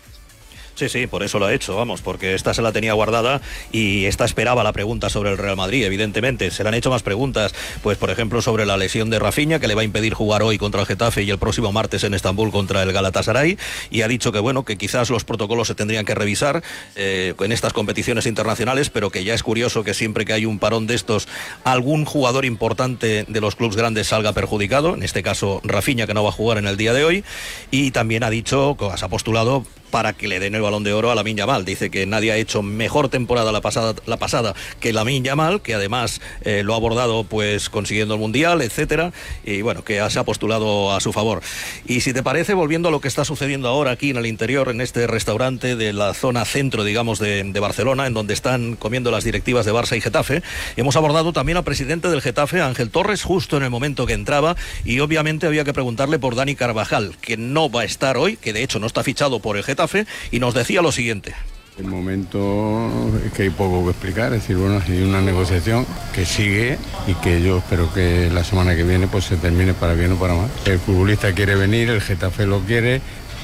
Sí, sí, por eso lo ha hecho, vamos, porque esta se la tenía guardada y esta esperaba la pregunta sobre el Real Madrid, evidentemente. Se le han hecho más preguntas, pues por ejemplo sobre la lesión de Rafinha, que le va a impedir jugar hoy contra el Getafe y el próximo martes en Estambul contra el Galatasaray, y ha dicho que bueno, que quizás los protocolos se tendrían que revisar eh, en estas competiciones internacionales, pero que ya es curioso que siempre que hay un parón de estos, algún jugador importante de los clubes grandes salga perjudicado, en este caso Rafinha, que no va a jugar en el día de hoy, y también ha dicho, se ha postulado para que le den el Balón de Oro a Lamine Yamal. Dice que nadie ha hecho mejor temporada la pasada, la pasada que Lamine Yamal, que además eh, lo ha abordado pues consiguiendo el Mundial, etcétera, y bueno, que se ha postulado a su favor. Y si te parece, volviendo a lo que está sucediendo ahora aquí en el interior, en este restaurante de la zona centro, digamos, de, de Barcelona, en donde están comiendo las directivas de Barça y Getafe, hemos abordado también al presidente del Getafe, Ángel Torres, justo en el momento que entraba, y obviamente había que preguntarle por Dani Carvajal, que no va a estar hoy, que de hecho no está fichado por el Getafe, y nos decía lo siguiente. El momento es que hay poco que explicar, es decir, bueno, hay una negociación que sigue y que yo espero que la semana que viene pues se termine para bien o para mal. El futbolista quiere venir, el Getafe lo quiere,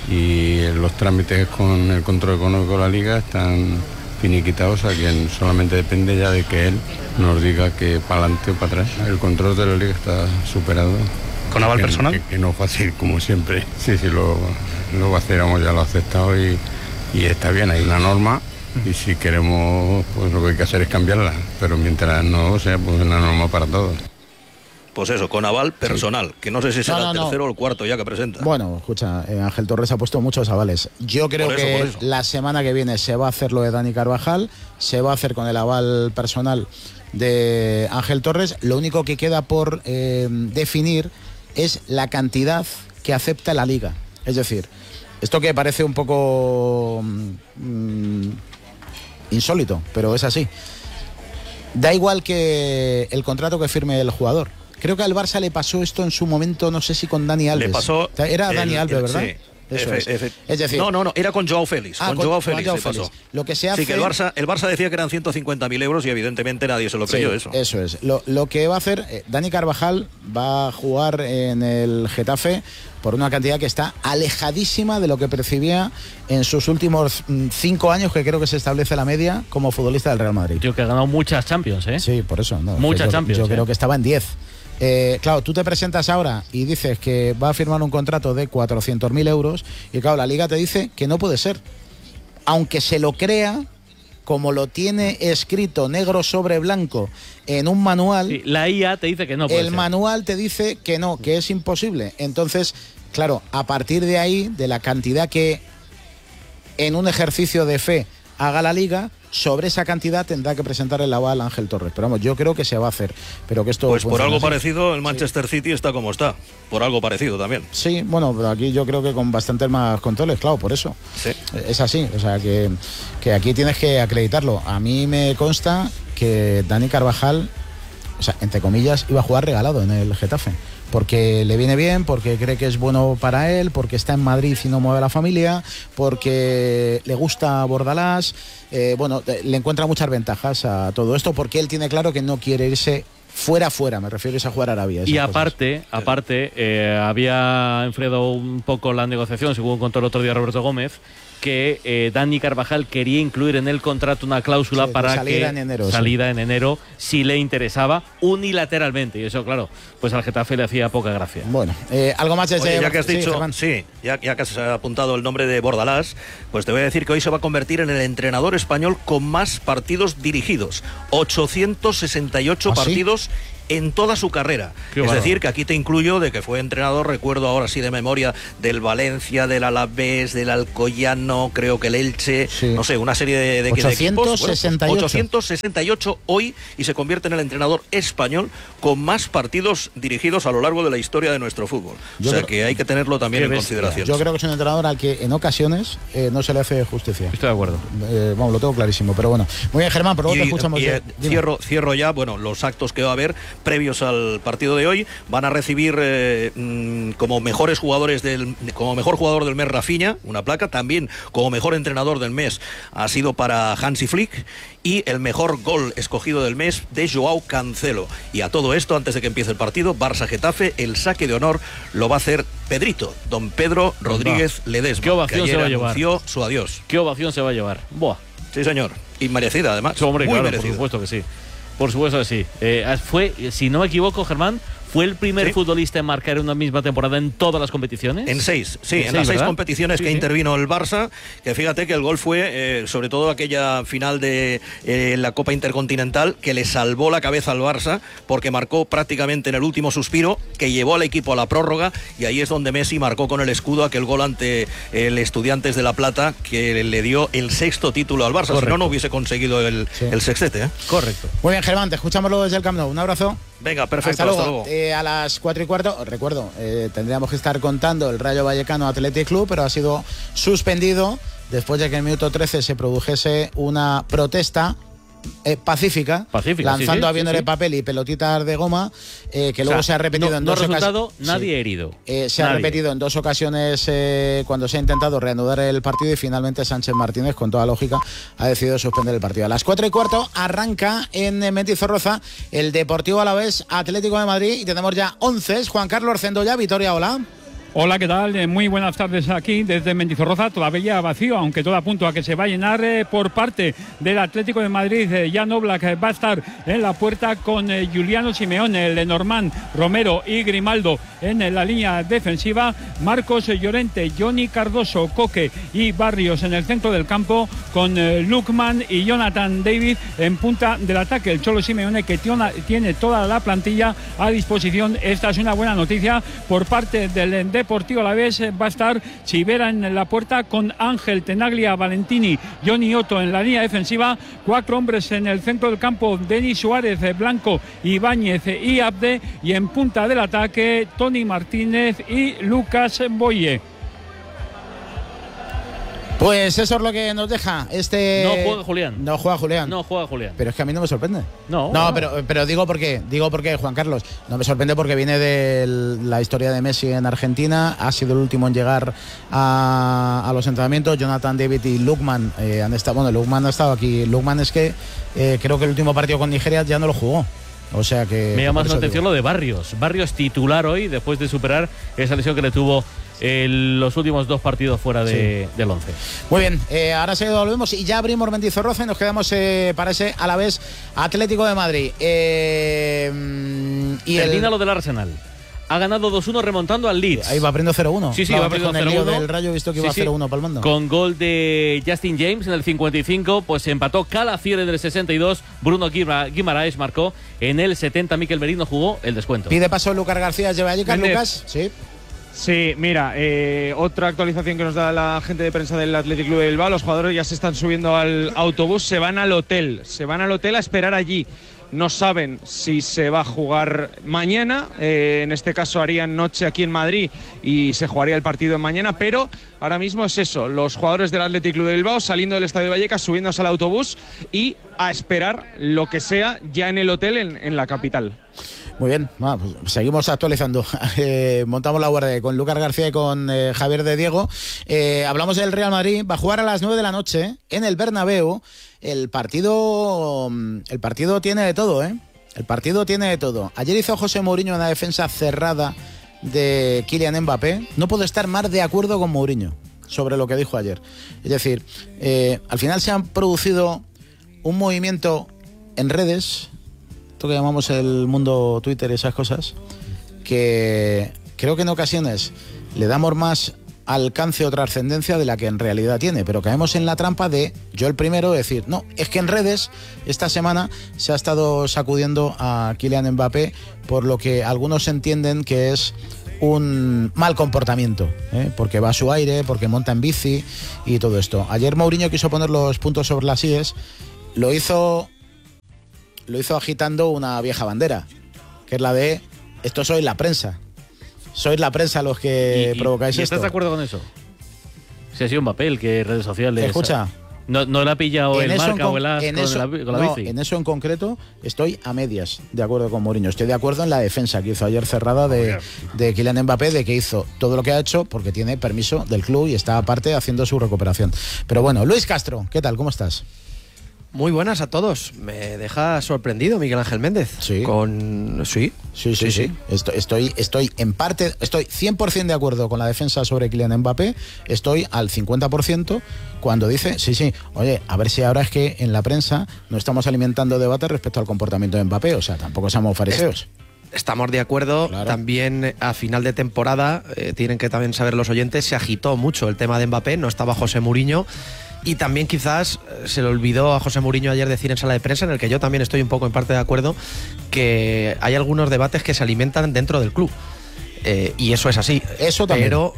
y los trámites con el control económico de la liga están finiquitados, a quien solamente depende ya de que él nos diga que para adelante o para atrás. El control de la liga está superado. ¿Con aval que, personal? Que, que no es fácil, como siempre. Sí, sí, lo, lo va a hacer, ya lo ha aceptado y, y está bien, hay una norma y si queremos, pues lo que hay que hacer es cambiarla, pero mientras no sea, pues una norma para todos. Pues eso, con aval personal, sí. Que no sé si será no, no, el tercero no. o el cuarto ya que presenta. Bueno, escucha, eh, Ángel Torres ha puesto muchos avales. Yo creo por eso, que por eso. la semana que viene se va a hacer lo de Dani Carvajal, se va a hacer con el aval personal de Ángel Torres. Lo único que queda por eh, definir es la cantidad que acepta la liga. Es decir, esto que parece un poco mmm, insólito, pero es así. Da igual que el contrato que firme el jugador. Creo que al Barça le pasó esto en su momento, no sé si con Dani Alves. Le pasó. Era el, Dani Alves, el, ¿verdad? Sí. Eso Efe, es. efe. Es decir, no, no, no, era con Joao Félix. Ah, con, con Joao Félix Joao le pasó. Félix. Lo que se hace... Sí, que el Barça, el Barça decía que eran ciento cincuenta mil euros y evidentemente nadie se lo creyó, sí, eso. Eso es. Lo, lo que va a hacer, eh, Dani Carvajal va a jugar en el Getafe por una cantidad que está alejadísima de lo que percibía en sus últimos mm, cinco años, que creo que se establece la media como futbolista del Real Madrid. Tío, que ha ganado muchas Champions, ¿eh? Sí, por eso. No, muchas yo, Champions. Yo ¿eh? creo que estaba en diez. Eh, claro, tú te presentas ahora y dices que va a firmar un contrato de cuatrocientos mil euros y claro, la liga te dice que no puede ser. Aunque se lo crea, como lo tiene escrito negro sobre blanco en un manual, sí, la I A te dice que no puede el ser. manual te dice que no, que es imposible. Entonces, claro, a partir de ahí, de la cantidad que en un ejercicio de fe haga la liga, sobre esa cantidad tendrá que presentar el aval a Ángel Torres. Pero vamos, yo creo que se va a hacer. Pero que esto pues por algo así. parecido, el Manchester sí. City está como está. Por algo parecido también. Sí, bueno, pero aquí yo creo que con bastantes más controles, claro, por eso. Sí. Es así, o sea, que, que aquí tienes que acreditarlo. A mí me consta que Dani Carvajal o sea, entre comillas, iba a jugar regalado en el Getafe. Porque le viene bien, porque cree que es bueno para él, porque está en Madrid y no mueve a la familia, porque le gusta Bordalás, eh, bueno, le encuentra muchas ventajas a todo esto, porque él tiene claro que no quiere irse fuera, fuera, me refiero a jugar a Arabia. Y aparte, cosas. aparte eh, había enfriado un poco la negociación, según contó el otro día Roberto Gómez, que eh, Dani Carvajal quería incluir en el contrato una cláusula sí, para que en enero, salida sí. en enero si le interesaba unilateralmente, y eso claro, pues al Getafe le hacía poca gracia. Bueno, eh, algo más desde... Oye, ya que has dicho, sí, sí ya, ya que has apuntado el nombre de Bordalás, pues te voy a decir que hoy se va a convertir en el entrenador español con más partidos dirigidos, ochocientos sesenta y ocho ¿Ah, partidos sí? en toda su carrera. Qué es bueno. decir, que aquí te incluyo de que fue entrenador, recuerdo ahora sí de memoria, del Valencia, del Alavés, del Alcoyano, creo que el Elche, sí. no sé, una serie de, de, ochocientos sesenta y ocho. Bueno, ochocientos sesenta y ocho hoy, y se convierte en el entrenador español con más partidos dirigidos a lo largo de la historia de nuestro fútbol. Yo o sea creo, que hay que tenerlo también en bestia. consideración. Yo creo que es un entrenador al que en ocasiones eh, no se le hace justicia. Estoy de acuerdo. Eh, bueno, lo tengo clarísimo, pero bueno. Muy bien, Germán, por lo que escuchamos. Y, eh, cierro, cierro ya, bueno, los actos que va a haber previos al partido de hoy. Van a recibir eh, como mejores jugadores del como mejor jugador del mes Rafinha, una placa. También como mejor entrenador del mes ha sido para Hansi Flick, y el mejor gol escogido del mes de Joao Cancelo. Y a todo esto, antes de que empiece el partido, Barça-Getafe, el saque de honor lo va a hacer Pedrito, don Pedro Rodríguez Ledesma. ¿Qué ovación que ayer se va a llevar? Anunció su adiós. ¿Qué ovación se va a llevar? Buah. Sí, señor. Y merecida, además. Sí, hombre, muy claro, merecida. por supuesto que sí. Por supuesto que sí. Eh, fue, si no me equivoco, Germán, ¿fue el primer ¿Sí? futbolista en marcar en una misma temporada en todas las competiciones? En seis, sí, en, en seis, las seis ¿verdad? competiciones sí, que sí. intervino el Barça, que fíjate que el gol fue, eh, sobre todo aquella final de eh, la Copa Intercontinental, que le salvó la cabeza al Barça, porque marcó prácticamente en el último suspiro, que llevó al equipo a la prórroga, y ahí es donde Messi marcó con el escudo aquel gol ante el Estudiantes de La Plata, que le dio el sexto título al Barça. Correcto. Si no, no hubiese conseguido el, sí. el sextete. ¿eh? Correcto. Muy bien, Germán, te escuchamos luego desde el Camp Nou. Un abrazo. Venga, perfecto, hasta luego. Hasta luego. Eh, a las cuatro y cuarto, recuerdo, eh, tendríamos que estar contando el Rayo Vallecano Athletic Club, pero ha sido suspendido después de que en el minuto trece se produjese una protesta Eh, pacífica, pacífica, lanzando sí, sí, aviones sí, sí. de papel y pelotitas de goma, eh, que luego o sea, se ha repetido no, en no dos resultado, ocasiones. nadie sí. herido. Eh, se nadie. ha repetido en dos ocasiones eh, cuando se ha intentado reanudar el partido, y finalmente Sánchez Martínez, con toda lógica, ha decidido suspender el partido. A las cuatro y cuarto arranca en Mendizorroza el Deportivo Alavés Atlético de Madrid, y tenemos ya once. Juan Carlos Centolla, Vitoria, hola. Hola, ¿qué tal? Eh, muy buenas tardes aquí desde Mendizorroza, todavía vacío, aunque todo apunta a que se va a llenar eh, por parte del Atlético de Madrid. Eh, Jan Oblak eh, va a estar en la puerta con eh, Juliano Simeone, Lenormand, Romero y Grimaldo en eh, la línea defensiva, Marcos eh, Llorente, Johnny Cardoso, Coque y Barrios en el centro del campo, con eh, Lukman y Jonathan David en punta del ataque. El Cholo Simeone, que tiene toda la plantilla a disposición. Esta es una buena noticia por parte del Deportivo Alavés. Va a estar Chivera en la puerta con Ángel, Tenaglia, Valentini, Johnny Otto en la línea defensiva, cuatro hombres en el centro del campo, Denis Suárez, Blanco, Ibáñez y Abde, y en punta del ataque Tony Martínez y Lucas Boye. Pues eso es lo que nos deja este... No juega Julián. No juega Julián. No juega Julián. Pero es que a mí no me sorprende. No. No, pero, pero digo por qué. Digo por qué, Juan Carlos. No me sorprende porque viene de la historia de Messi en Argentina. Ha sido el último en llegar a, a los entrenamientos. Jonathan David y Lukman eh, han estado... Bueno, Lukman ha estado aquí. Lukman es que eh, creo que el último partido con Nigeria ya no lo jugó. O sea que... Me llama más la atención lo de Barrios. Barrios titular hoy, después de superar esa lesión que le tuvo en los últimos dos partidos fuera de, sí. del once. Muy bien, eh, ahora se volvemos y ya abrimos Mendizorroza y nos quedamos eh, para ese Alavés Atlético de Madrid. Eh, y Termina el... lo del Arsenal. Ha ganado dos uno remontando al Leeds. Ahí va abriendo cero uno. Sí, sí, claro, va abriendo cero uno. Con el lío del Rayo he visto que iba sí, cero uno palmando. Con gol de Justin James en el cincuenta y cinco, pues empató Calafiore en el sesenta y dos, Bruno Guimaraes marcó en el setenta, Mikel Merino jugó el descuento. Pide paso Lucas García, lleva allí, Lucas. Sí. Sí, mira, eh, otra actualización que nos da la gente de prensa del Athletic Club de Bilbao. Los jugadores ya se están subiendo al autobús, se van al hotel, se van al hotel a esperar allí. no saben si se va a jugar mañana, eh, en este caso harían noche aquí en Madrid y se jugaría el partido en mañana, pero ahora mismo es eso, los jugadores del Athletic Club de Bilbao saliendo del Estadio de Vallecas, subiéndose al autobús y a esperar lo que sea ya en el hotel en, en la capital. Muy bien, bueno, pues seguimos actualizando. Eh, montamos la guardia con Lucas García y con eh, Javier de Diego. Eh, hablamos del Real Madrid, va a jugar a las nueve de la noche en el Bernabéu. El partido, el partido tiene de todo, ¿eh? El partido tiene de todo. Ayer hizo José Mourinho una defensa cerrada de Kylian Mbappé. No puedo estar más de acuerdo con Mourinho sobre lo que dijo ayer. Es decir, eh, al final se han producido un movimiento en redes, esto que llamamos el mundo Twitter y esas cosas, que creo que en ocasiones le damos más alcance o trascendencia de la que en realidad tiene, pero caemos en la trampa de, yo el primero, decir, no, es que en redes esta semana se ha estado sacudiendo a Kylian Mbappé por lo que algunos entienden que es un mal comportamiento, ¿eh? Porque va a su aire, porque monta en bici y todo esto. Ayer Mourinho quiso poner los puntos sobre las íes, lo hizo lo hizo agitando una vieja bandera, que es la de, esto sois la prensa. Sois la prensa los que y, provocáis ¿y esto. ¿Estás de acuerdo con eso? Si ha sido Mbappé el que redes sociales... Escucha. No, no le ha pillado el Marca con, o el As con, eso, la, con la no, bici. En eso en concreto estoy a medias de acuerdo con Mourinho. Estoy de acuerdo en la defensa que hizo ayer cerrada de, de Kylian Mbappé, de que hizo todo lo que ha hecho porque tiene permiso del club y está aparte haciendo su recuperación. Pero bueno, Luis Castro, ¿qué tal? ¿Cómo estás? Muy buenas a todos. Me deja sorprendido Miguel Ángel Méndez. Sí. Con... Sí. Sí, sí, sí. sí. Estoy, estoy, estoy en parte, estoy cien por ciento de acuerdo con la defensa sobre Kylian Mbappé. Estoy al cincuenta por ciento cuando dice, sí, sí, oye, a ver si ahora es que en la prensa no estamos alimentando debate respecto al comportamiento de Mbappé. O sea, tampoco somos fariseos. Estamos de acuerdo. Claro. También a final de temporada, eh, tienen que también saber los oyentes, se agitó mucho el tema de Mbappé. No estaba José Mourinho. Y también quizás se le olvidó a José Mourinho ayer decir en sala de prensa, en el que yo también estoy un poco en parte de acuerdo, que hay algunos debates que se alimentan dentro del club. Eh, y eso es así. Eso también. Pero,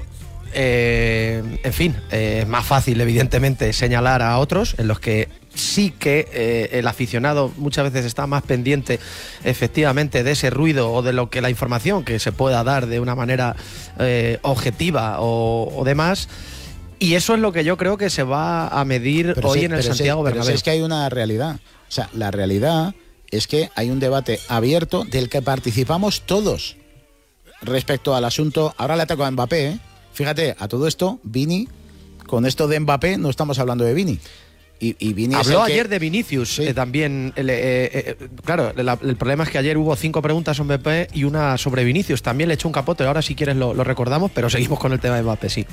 eh, en fin, eh, es más fácil, evidentemente, señalar a otros en los que sí que eh, el aficionado muchas veces está más pendiente, efectivamente, de ese ruido o de lo que la información que se pueda dar de una manera eh, objetiva o, o demás. Y eso es lo que yo creo que se va a medir pero hoy sí, en el pero Santiago sí, Bernabéu. Pero es que hay una realidad. O sea, la realidad es que hay un debate abierto del que participamos todos respecto al asunto. Ahora le ataco a Mbappé, ¿eh? Fíjate, a todo esto, Vini, con esto de Mbappé no estamos hablando de Vini. Y, y Vini Habló es el ayer que... de Vinicius, sí. eh, también. Eh, eh, eh, claro, la, el problema es que ayer hubo cinco preguntas sobre Mbappé y una sobre Vinicius. También le echó un capote, ahora si quieres lo, lo recordamos, pero seguimos con el tema de Mbappé, sí.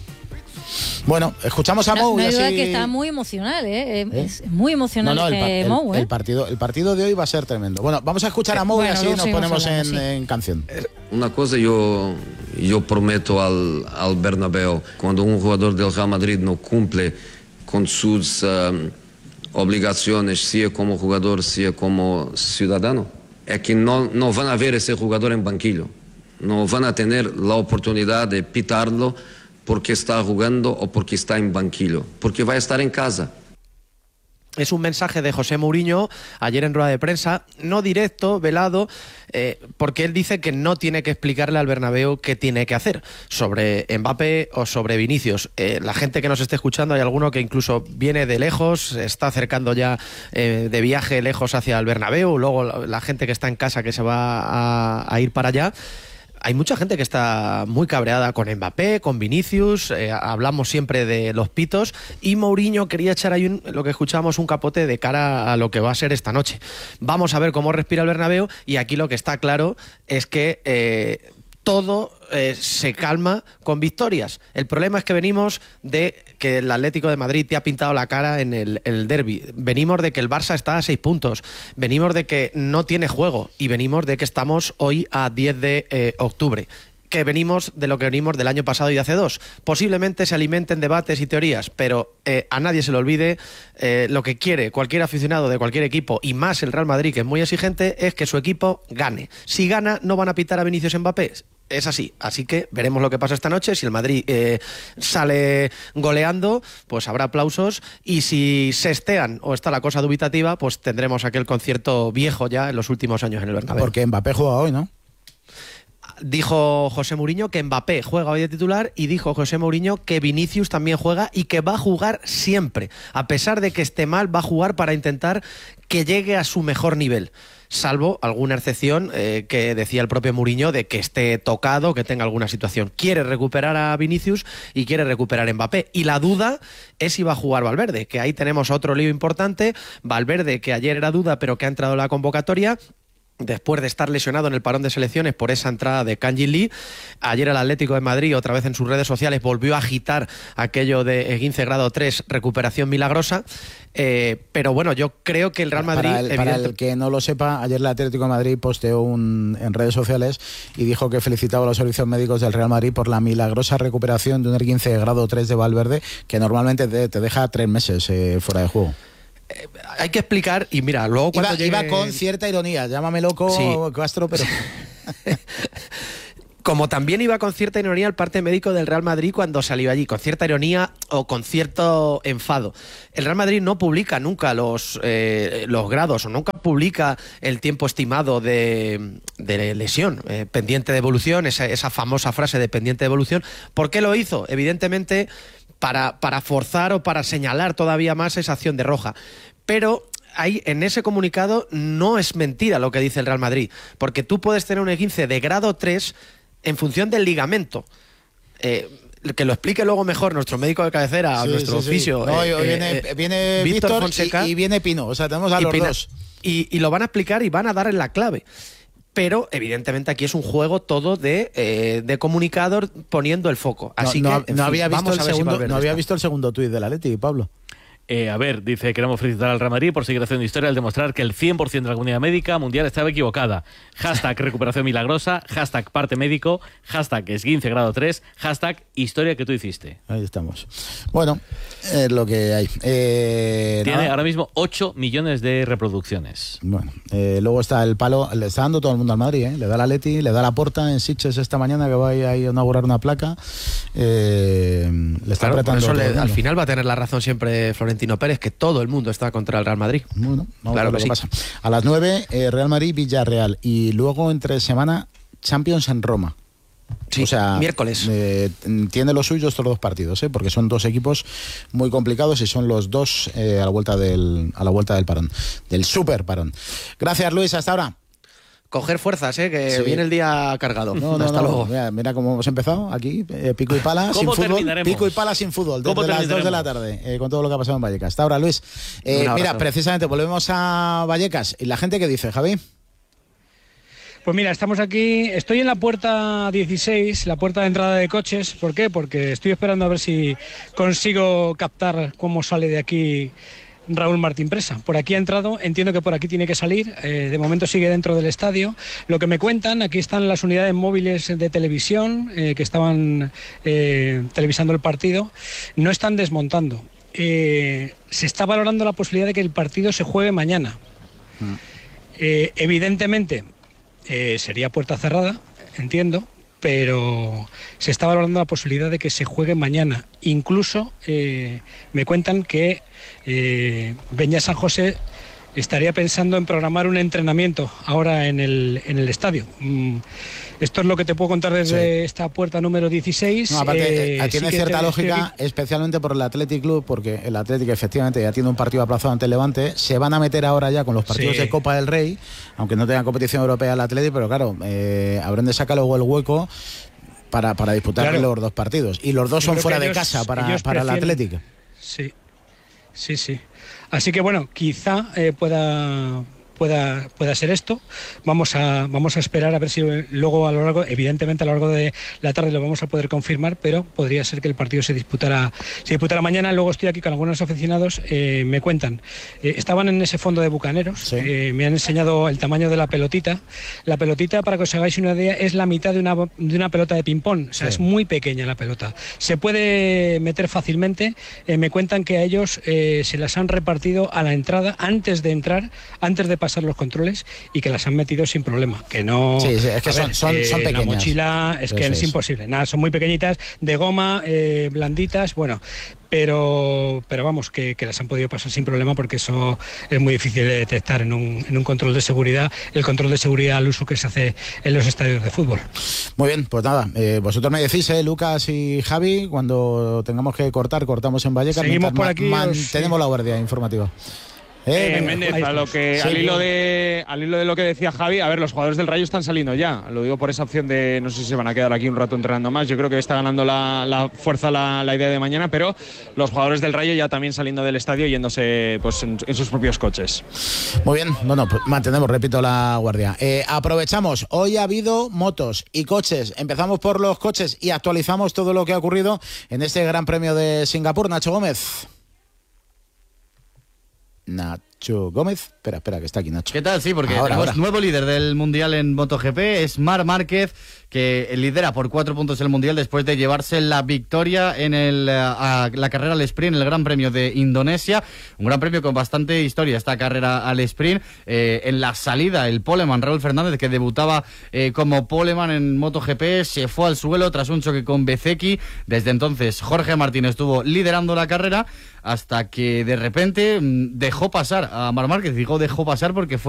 Bueno, escuchamos a no, Mou. No hay así... duda que está muy emocional, ¿eh? ¿Eh? Es muy emocional no, no, este el, Mou, el, ¿eh? el, partido, el partido de hoy va a ser tremendo. Bueno, vamos a escuchar a Mou bueno, y así nos ponemos hablando, en, sí. en canción. Una cosa yo, yo prometo al, al Bernabéu, cuando un jugador del Real Madrid no cumple con sus um, obligaciones, sea como jugador, sea como ciudadano, es que no, no van a ver ese jugador en banquillo. No van a tener la oportunidad de pitarlo porque está jugando o porque está en banquillo, porque va a estar en casa. Es un mensaje de José Mourinho ayer en rueda de prensa, no directo, velado, eh, porque él dice que no tiene que explicarle al Bernabéu qué tiene que hacer sobre Mbappé o sobre Vinicius. Eh, la gente que nos esté escuchando, hay alguno que incluso viene de lejos, se está acercando ya eh, de viaje lejos hacia el Bernabéu, luego la, la gente que está en casa que se va a, a ir para allá. Hay mucha gente que está muy cabreada con Mbappé, con Vinicius, eh, hablamos siempre de los pitos, y Mourinho quería echar ahí un, lo que escuchábamos, un capote de cara a lo que va a ser esta noche. Vamos a ver cómo respira el Bernabéu, y aquí lo que está claro es que eh, todo eh, se calma con victorias. El problema es que venimos de que el Atlético de Madrid te ha pintado la cara en el, el derbi. Venimos de que el Barça está a seis puntos. Venimos de que no tiene juego. Y venimos de que estamos hoy a diez de octubre. Que venimos de lo que venimos del año pasado y de hace dos. Posiblemente se alimenten debates y teorías, pero eh, a nadie se le olvide eh, lo que quiere cualquier aficionado de cualquier equipo, y más el Real Madrid, que es muy exigente, es que su equipo gane. Si gana, no van a pitar a Vinicius Mbappé. es así, así que veremos lo que pasa esta noche. Si el Madrid eh, sale goleando, pues habrá aplausos, y si se estean o está la cosa dubitativa, pues tendremos aquel concierto viejo ya en los últimos años en el Bernabéu. Porque Mbappé juega hoy, ¿no? Dijo José Mourinho que Mbappé juega hoy de titular, y dijo José Mourinho que Vinicius también juega y que va a jugar siempre. A pesar de que esté mal, va a jugar para intentar que llegue a su mejor nivel. Salvo alguna excepción eh, que decía el propio Mourinho de que esté tocado, que tenga alguna situación. Quiere recuperar a Vinicius y quiere recuperar a Mbappé. Y la duda es si va a jugar Valverde, que ahí tenemos otro lío importante. Valverde, que ayer era duda, pero que ha entrado en la convocatoria después de estar lesionado en el parón de selecciones por esa entrada de Kang-in Lee. Ayer el Atlético de Madrid, otra vez en sus redes sociales, volvió a agitar aquello de esguince grado tres, recuperación milagrosa. Eh, pero bueno, yo creo que el Real Madrid... Para el, evidente... para el que no lo sepa, ayer el Atlético de Madrid posteó un, en redes sociales y dijo que felicitaba a los servicios médicos del Real Madrid por la milagrosa recuperación de un esguince grado tres de Valverde, que normalmente te, te deja tres meses eh, fuera de juego. Eh, hay que explicar, y mira, luego cuando iba, llegue... iba con cierta ironía, llámame loco, sí. Castro, pero... Como también iba con cierta ironía el parte médico del Real Madrid cuando salió allí, con cierta ironía o con cierto enfado. El Real Madrid no publica nunca los, eh, los grados, o nunca publica el tiempo estimado de, de lesión, eh, pendiente de evolución, esa, esa famosa frase de pendiente de evolución. ¿Por qué lo hizo? Evidentemente para, para forzar o para señalar todavía más esa acción de roja. Pero... Ahí, en ese comunicado no es mentira lo que dice el Real Madrid, porque tú puedes tener un esguince de grado tres en función del ligamento. Eh, que lo explique luego mejor nuestro médico de cabecera, sí, nuestro sí, oficio. Sí. No, eh, viene, eh, viene Víctor, Víctor Fonseca y, y viene Pino, o sea, tenemos a los Pina, dos. Y, y lo van a explicar y van a dar en la clave. Pero, evidentemente, aquí es un juego todo de, eh, de comunicador poniendo el foco. Así no, que, no, no fin, había visto el si segundo, no había está. visto el segundo tuit del Atleti, Pablo. Eh, a ver, dice, queremos felicitar al Real Madrid por seguir haciendo historia al demostrar que el cien por ciento de la comunidad médica mundial estaba equivocada. Hashtag recuperación milagrosa, hashtag parte médico, hashtag esguince grado tres, hashtag historia que tú hiciste. Ahí estamos. Bueno, es lo que hay. Eh, Tiene nada. ahora mismo ocho millones de reproducciones. Bueno, eh, luego está el palo, le está dando todo el mundo al Madrid, ¿eh? Le da la Leti, le da la Porta en Sitges esta mañana que va a inaugurar una placa. Eh, le está claro, apretando por eso le, todo al final va a tener la razón siempre Florentino Pérez, que todo el mundo está contra el Real Madrid. Bueno, vamos claro a ver que lo sí. que pasa. A las nueve, eh, Real Madrid-Villarreal. Y luego, entre semana, Champions en Roma. Sí, o sea, miércoles. Eh, tiene lo suyo estos dos partidos, ¿eh? Porque son dos equipos muy complicados y son los dos eh, a la vuelta del a la vuelta del parón, del super parón. Gracias, Luis, hasta ahora. Coger fuerzas, ¿eh? Que Sí. viene el día cargado. No, no, hasta no. luego. Mira, mira cómo hemos empezado aquí, eh, pico y pala sin ¿Cómo fútbol, terminaremos? pico y pala sin fútbol, desde ¿Cómo las dos de la terminaremos? tarde, eh, con todo lo que ha pasado en Vallecas. Hasta ahora, Luis. Eh, Un abrazo. mira, precisamente volvemos a Vallecas y la gente que dice, Javi. Pues mira, estamos aquí, estoy en la puerta dieciséis, la puerta de entrada de coches. ¿Por qué? Porque estoy esperando a ver si consigo captar cómo sale de aquí Raúl Martín Presa. Por aquí ha entrado, entiendo que por aquí tiene que salir, eh, de momento sigue dentro del estadio. Lo que me cuentan, aquí están las unidades móviles de televisión eh, que estaban eh, televisando el partido, no están desmontando. Eh, se está valorando la posibilidad de que el partido se juegue mañana. Eh, evidentemente eh, sería puerta cerrada, entiendo, pero se está valorando la posibilidad de que se juegue mañana. Incluso eh, me cuentan que eh, Beñat San José estaría pensando en programar un entrenamiento ahora en el, en el estadio. Mm, esto es lo que te puedo contar desde sí. esta puerta número dieciséis. No, aparte, eh, tiene sí cierta te, lógica, estoy... especialmente por el Athletic Club, porque el Athletic efectivamente ya tiene un partido aplazado ante el Levante. Se van a meter ahora ya con los partidos sí. de Copa del Rey, aunque no tengan competición europea el Athletic, pero claro, eh, habrán de sacar luego el hueco para, para disputar claro. los dos partidos. Y los dos Yo son fuera de ellos, casa para, para prefieren... el Athletic. Sí, sí, sí. Así que bueno, quizá eh, pueda... Pueda, pueda ser esto. Vamos a, vamos a esperar a ver si luego a lo largo, evidentemente a lo largo de la tarde lo vamos a poder confirmar, pero podría ser que el partido se disputara, se disputara mañana. Luego estoy aquí con algunos aficionados, eh, me cuentan, eh, estaban en ese fondo de bucaneros, sí. eh, me han enseñado el tamaño de la pelotita. La pelotita, para que os hagáis una idea, es la mitad de una, de una pelota de ping-pong, o sea, sí. es muy pequeña la pelota. Se puede meter fácilmente. Eh, me cuentan que a ellos eh, se las han repartido a la entrada, antes de entrar, antes de pasar los controles y que las han metido sin problema. Que no. Sí, sí, es que son, ver, son, eh, son pequeñas. La mochila es que es, es imposible. Nada, son muy pequeñitas, de goma, eh, blanditas, bueno. Pero, pero vamos, que, que las han podido pasar sin problema porque eso es muy difícil de detectar en un, en un control de seguridad, el control de seguridad al uso que se hace en los estadios de fútbol. Muy bien, pues nada, eh, vosotros me decís, eh, Lucas y Javi, cuando tengamos que cortar, cortamos en Vallecas. Seguimos por aquí. Mantenemos os... la guardia informativa. Eh, eh, Méndez, a lo que, sí, al, hilo de, al hilo de lo que decía Javi, a ver, los jugadores del Rayo están saliendo ya. Lo digo por esa opción de no sé si se van a quedar aquí un rato entrenando más. Yo creo que está ganando la, la fuerza la, la idea de mañana, pero los jugadores del Rayo ya también saliendo del estadio, yéndose pues en, en sus propios coches. Muy bien, bueno, pues mantenemos, repito, la guardia. Eh, aprovechamos, hoy ha habido motos y coches. Empezamos por los coches y actualizamos todo lo que ha ocurrido en este Gran Premio de Singapur. Nacho Gómez. Nacho Gómez, espera, espera, que está aquí Nacho. ¿Qué tal? Sí, porque ahora, tenemos ahora. nuevo líder del Mundial en MotoGP, es Marc Márquez, que lidera por cuatro puntos el Mundial después de llevarse la victoria en el, a, la carrera al sprint en el Gran Premio de Indonesia. Un gran premio con bastante historia, esta carrera al sprint. Eh, en la salida, el poleman Raúl Fernández, que debutaba eh, como poleman en MotoGP, se fue al suelo tras un choque con Bezzecchi. Desde entonces, Jorge Martín estuvo liderando la carrera hasta que de repente dejó pasar a Marc Márquez. Digo dejó pasar porque fue